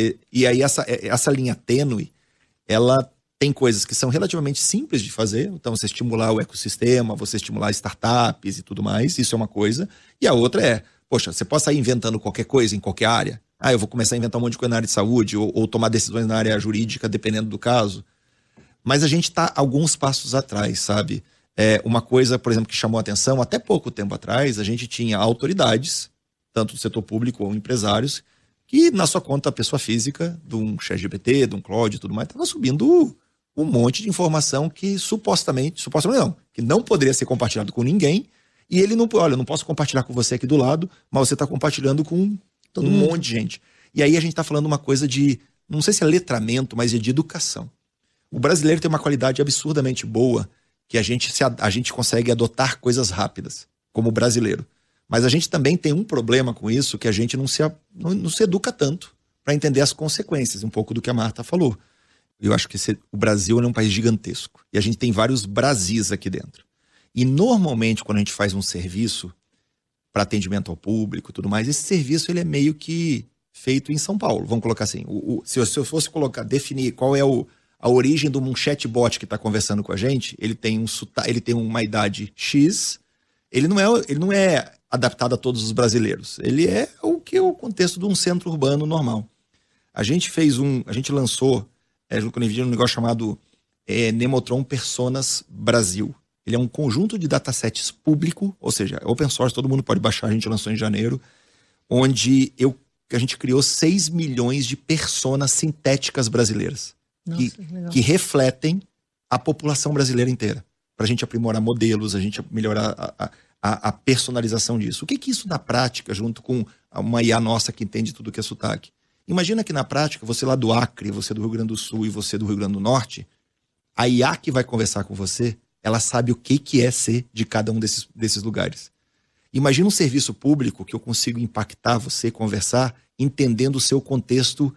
Speaker 8: e aí essa linha tênue, ela tem coisas que são relativamente simples de fazer. Então, você estimular o ecossistema, você estimular startups e tudo mais, isso é uma coisa. E a outra é, poxa, você pode sair inventando qualquer coisa em qualquer área. Eu vou começar a inventar um monte de coisa na área de saúde ou tomar decisões na área jurídica, dependendo do caso. Mas a gente está alguns passos atrás, sabe? Uma coisa, por exemplo, que chamou a atenção, até pouco tempo atrás, a gente tinha autoridades, tanto do setor público ou empresários, que na sua conta, pessoa física, de um ChatGPT, de um Claude e tudo mais, estava subindo um monte de informação que supostamente não, que não poderia ser compartilhado com ninguém, e ele não, olha, eu não posso compartilhar com você aqui do lado, mas você está compartilhando com todo um monte de gente. E aí a gente está falando uma coisa de, não sei se é letramento, mas é de educação. O brasileiro tem uma qualidade absurdamente boa, que a gente consegue adotar coisas rápidas, como brasileiro. Mas a gente também tem um problema com isso, que a gente não se educa tanto para entender as consequências, um pouco do que a Marta falou. Eu acho que o Brasil é um país gigantesco, e a gente tem vários Brasis aqui dentro. E normalmente, quando a gente faz um serviço para atendimento ao público e tudo mais, esse serviço ele é meio que feito em São Paulo. Vamos colocar assim, se eu fosse definir qual é a origem de um chatbot que está conversando com a gente, ele tem uma idade X, ele não é adaptado a todos os brasileiros. Ele é o contexto de um centro urbano normal. A gente lançou um negócio chamado Nemotron Personas Brasil. Ele é um conjunto de datasets público, ou seja, open source, todo mundo pode baixar, a gente lançou em janeiro, onde a gente criou 6 milhões de personas sintéticas brasileiras. Nossa, que refletem a população brasileira inteira. Para a gente aprimorar modelos, a gente melhorar a personalização disso. O que isso na prática, junto com uma IA nossa que entende tudo que é sotaque? Imagina que na prática, você lá do Acre, você do Rio Grande do Sul e você do Rio Grande do Norte, a IA que vai conversar com você, ela sabe o que é ser de cada um desses lugares. Imagina um serviço público que eu consigo impactar você, conversar, entendendo o seu contexto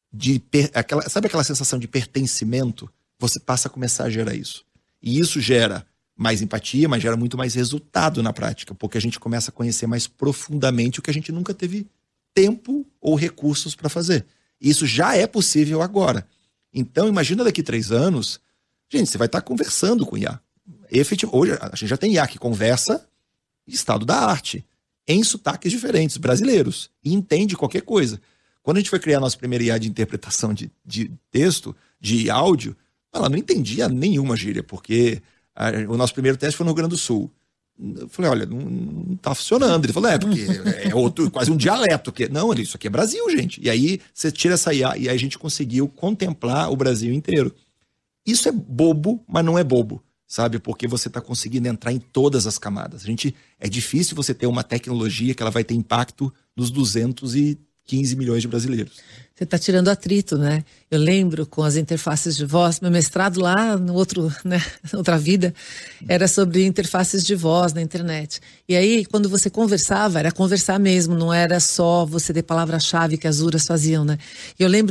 Speaker 8: sabe aquela sensação de pertencimento? Você passa a começar a gerar isso. E isso gera mais empatia, mas gera muito mais resultado na prática, porque a gente começa a conhecer mais profundamente o que a gente nunca teve tempo ou recursos para fazer. E isso já é possível agora. Então, imagina daqui 3 anos, gente, você vai estar conversando com IA. Hoje a gente já tem IA que conversa estado da arte, em sotaques diferentes, brasileiros, e entende qualquer coisa. Quando a gente foi criar a nossa primeira IA de interpretação de texto, de áudio, ela não entendia nenhuma gíria, porque o nosso primeiro teste foi no Rio Grande do Sul. Eu falei, olha, não tá funcionando. Ele falou, porque é outro, quase um dialeto. Não, isso aqui é Brasil, gente. E aí você tira essa IA e aí a gente conseguiu contemplar o Brasil inteiro. Isso é bobo, mas não é bobo, sabe? Porque você tá conseguindo entrar em todas as camadas. É difícil você ter uma tecnologia que ela vai ter impacto nos 215 milhões de brasileiros.
Speaker 7: Você está tirando atrito, né? Eu lembro com as interfaces de voz, meu mestrado lá no outro, né, outra vida, era sobre interfaces de voz na internet. E aí, quando você conversava, era conversar mesmo, não era só você ter palavra-chave que as URAs faziam, né? E eu lembro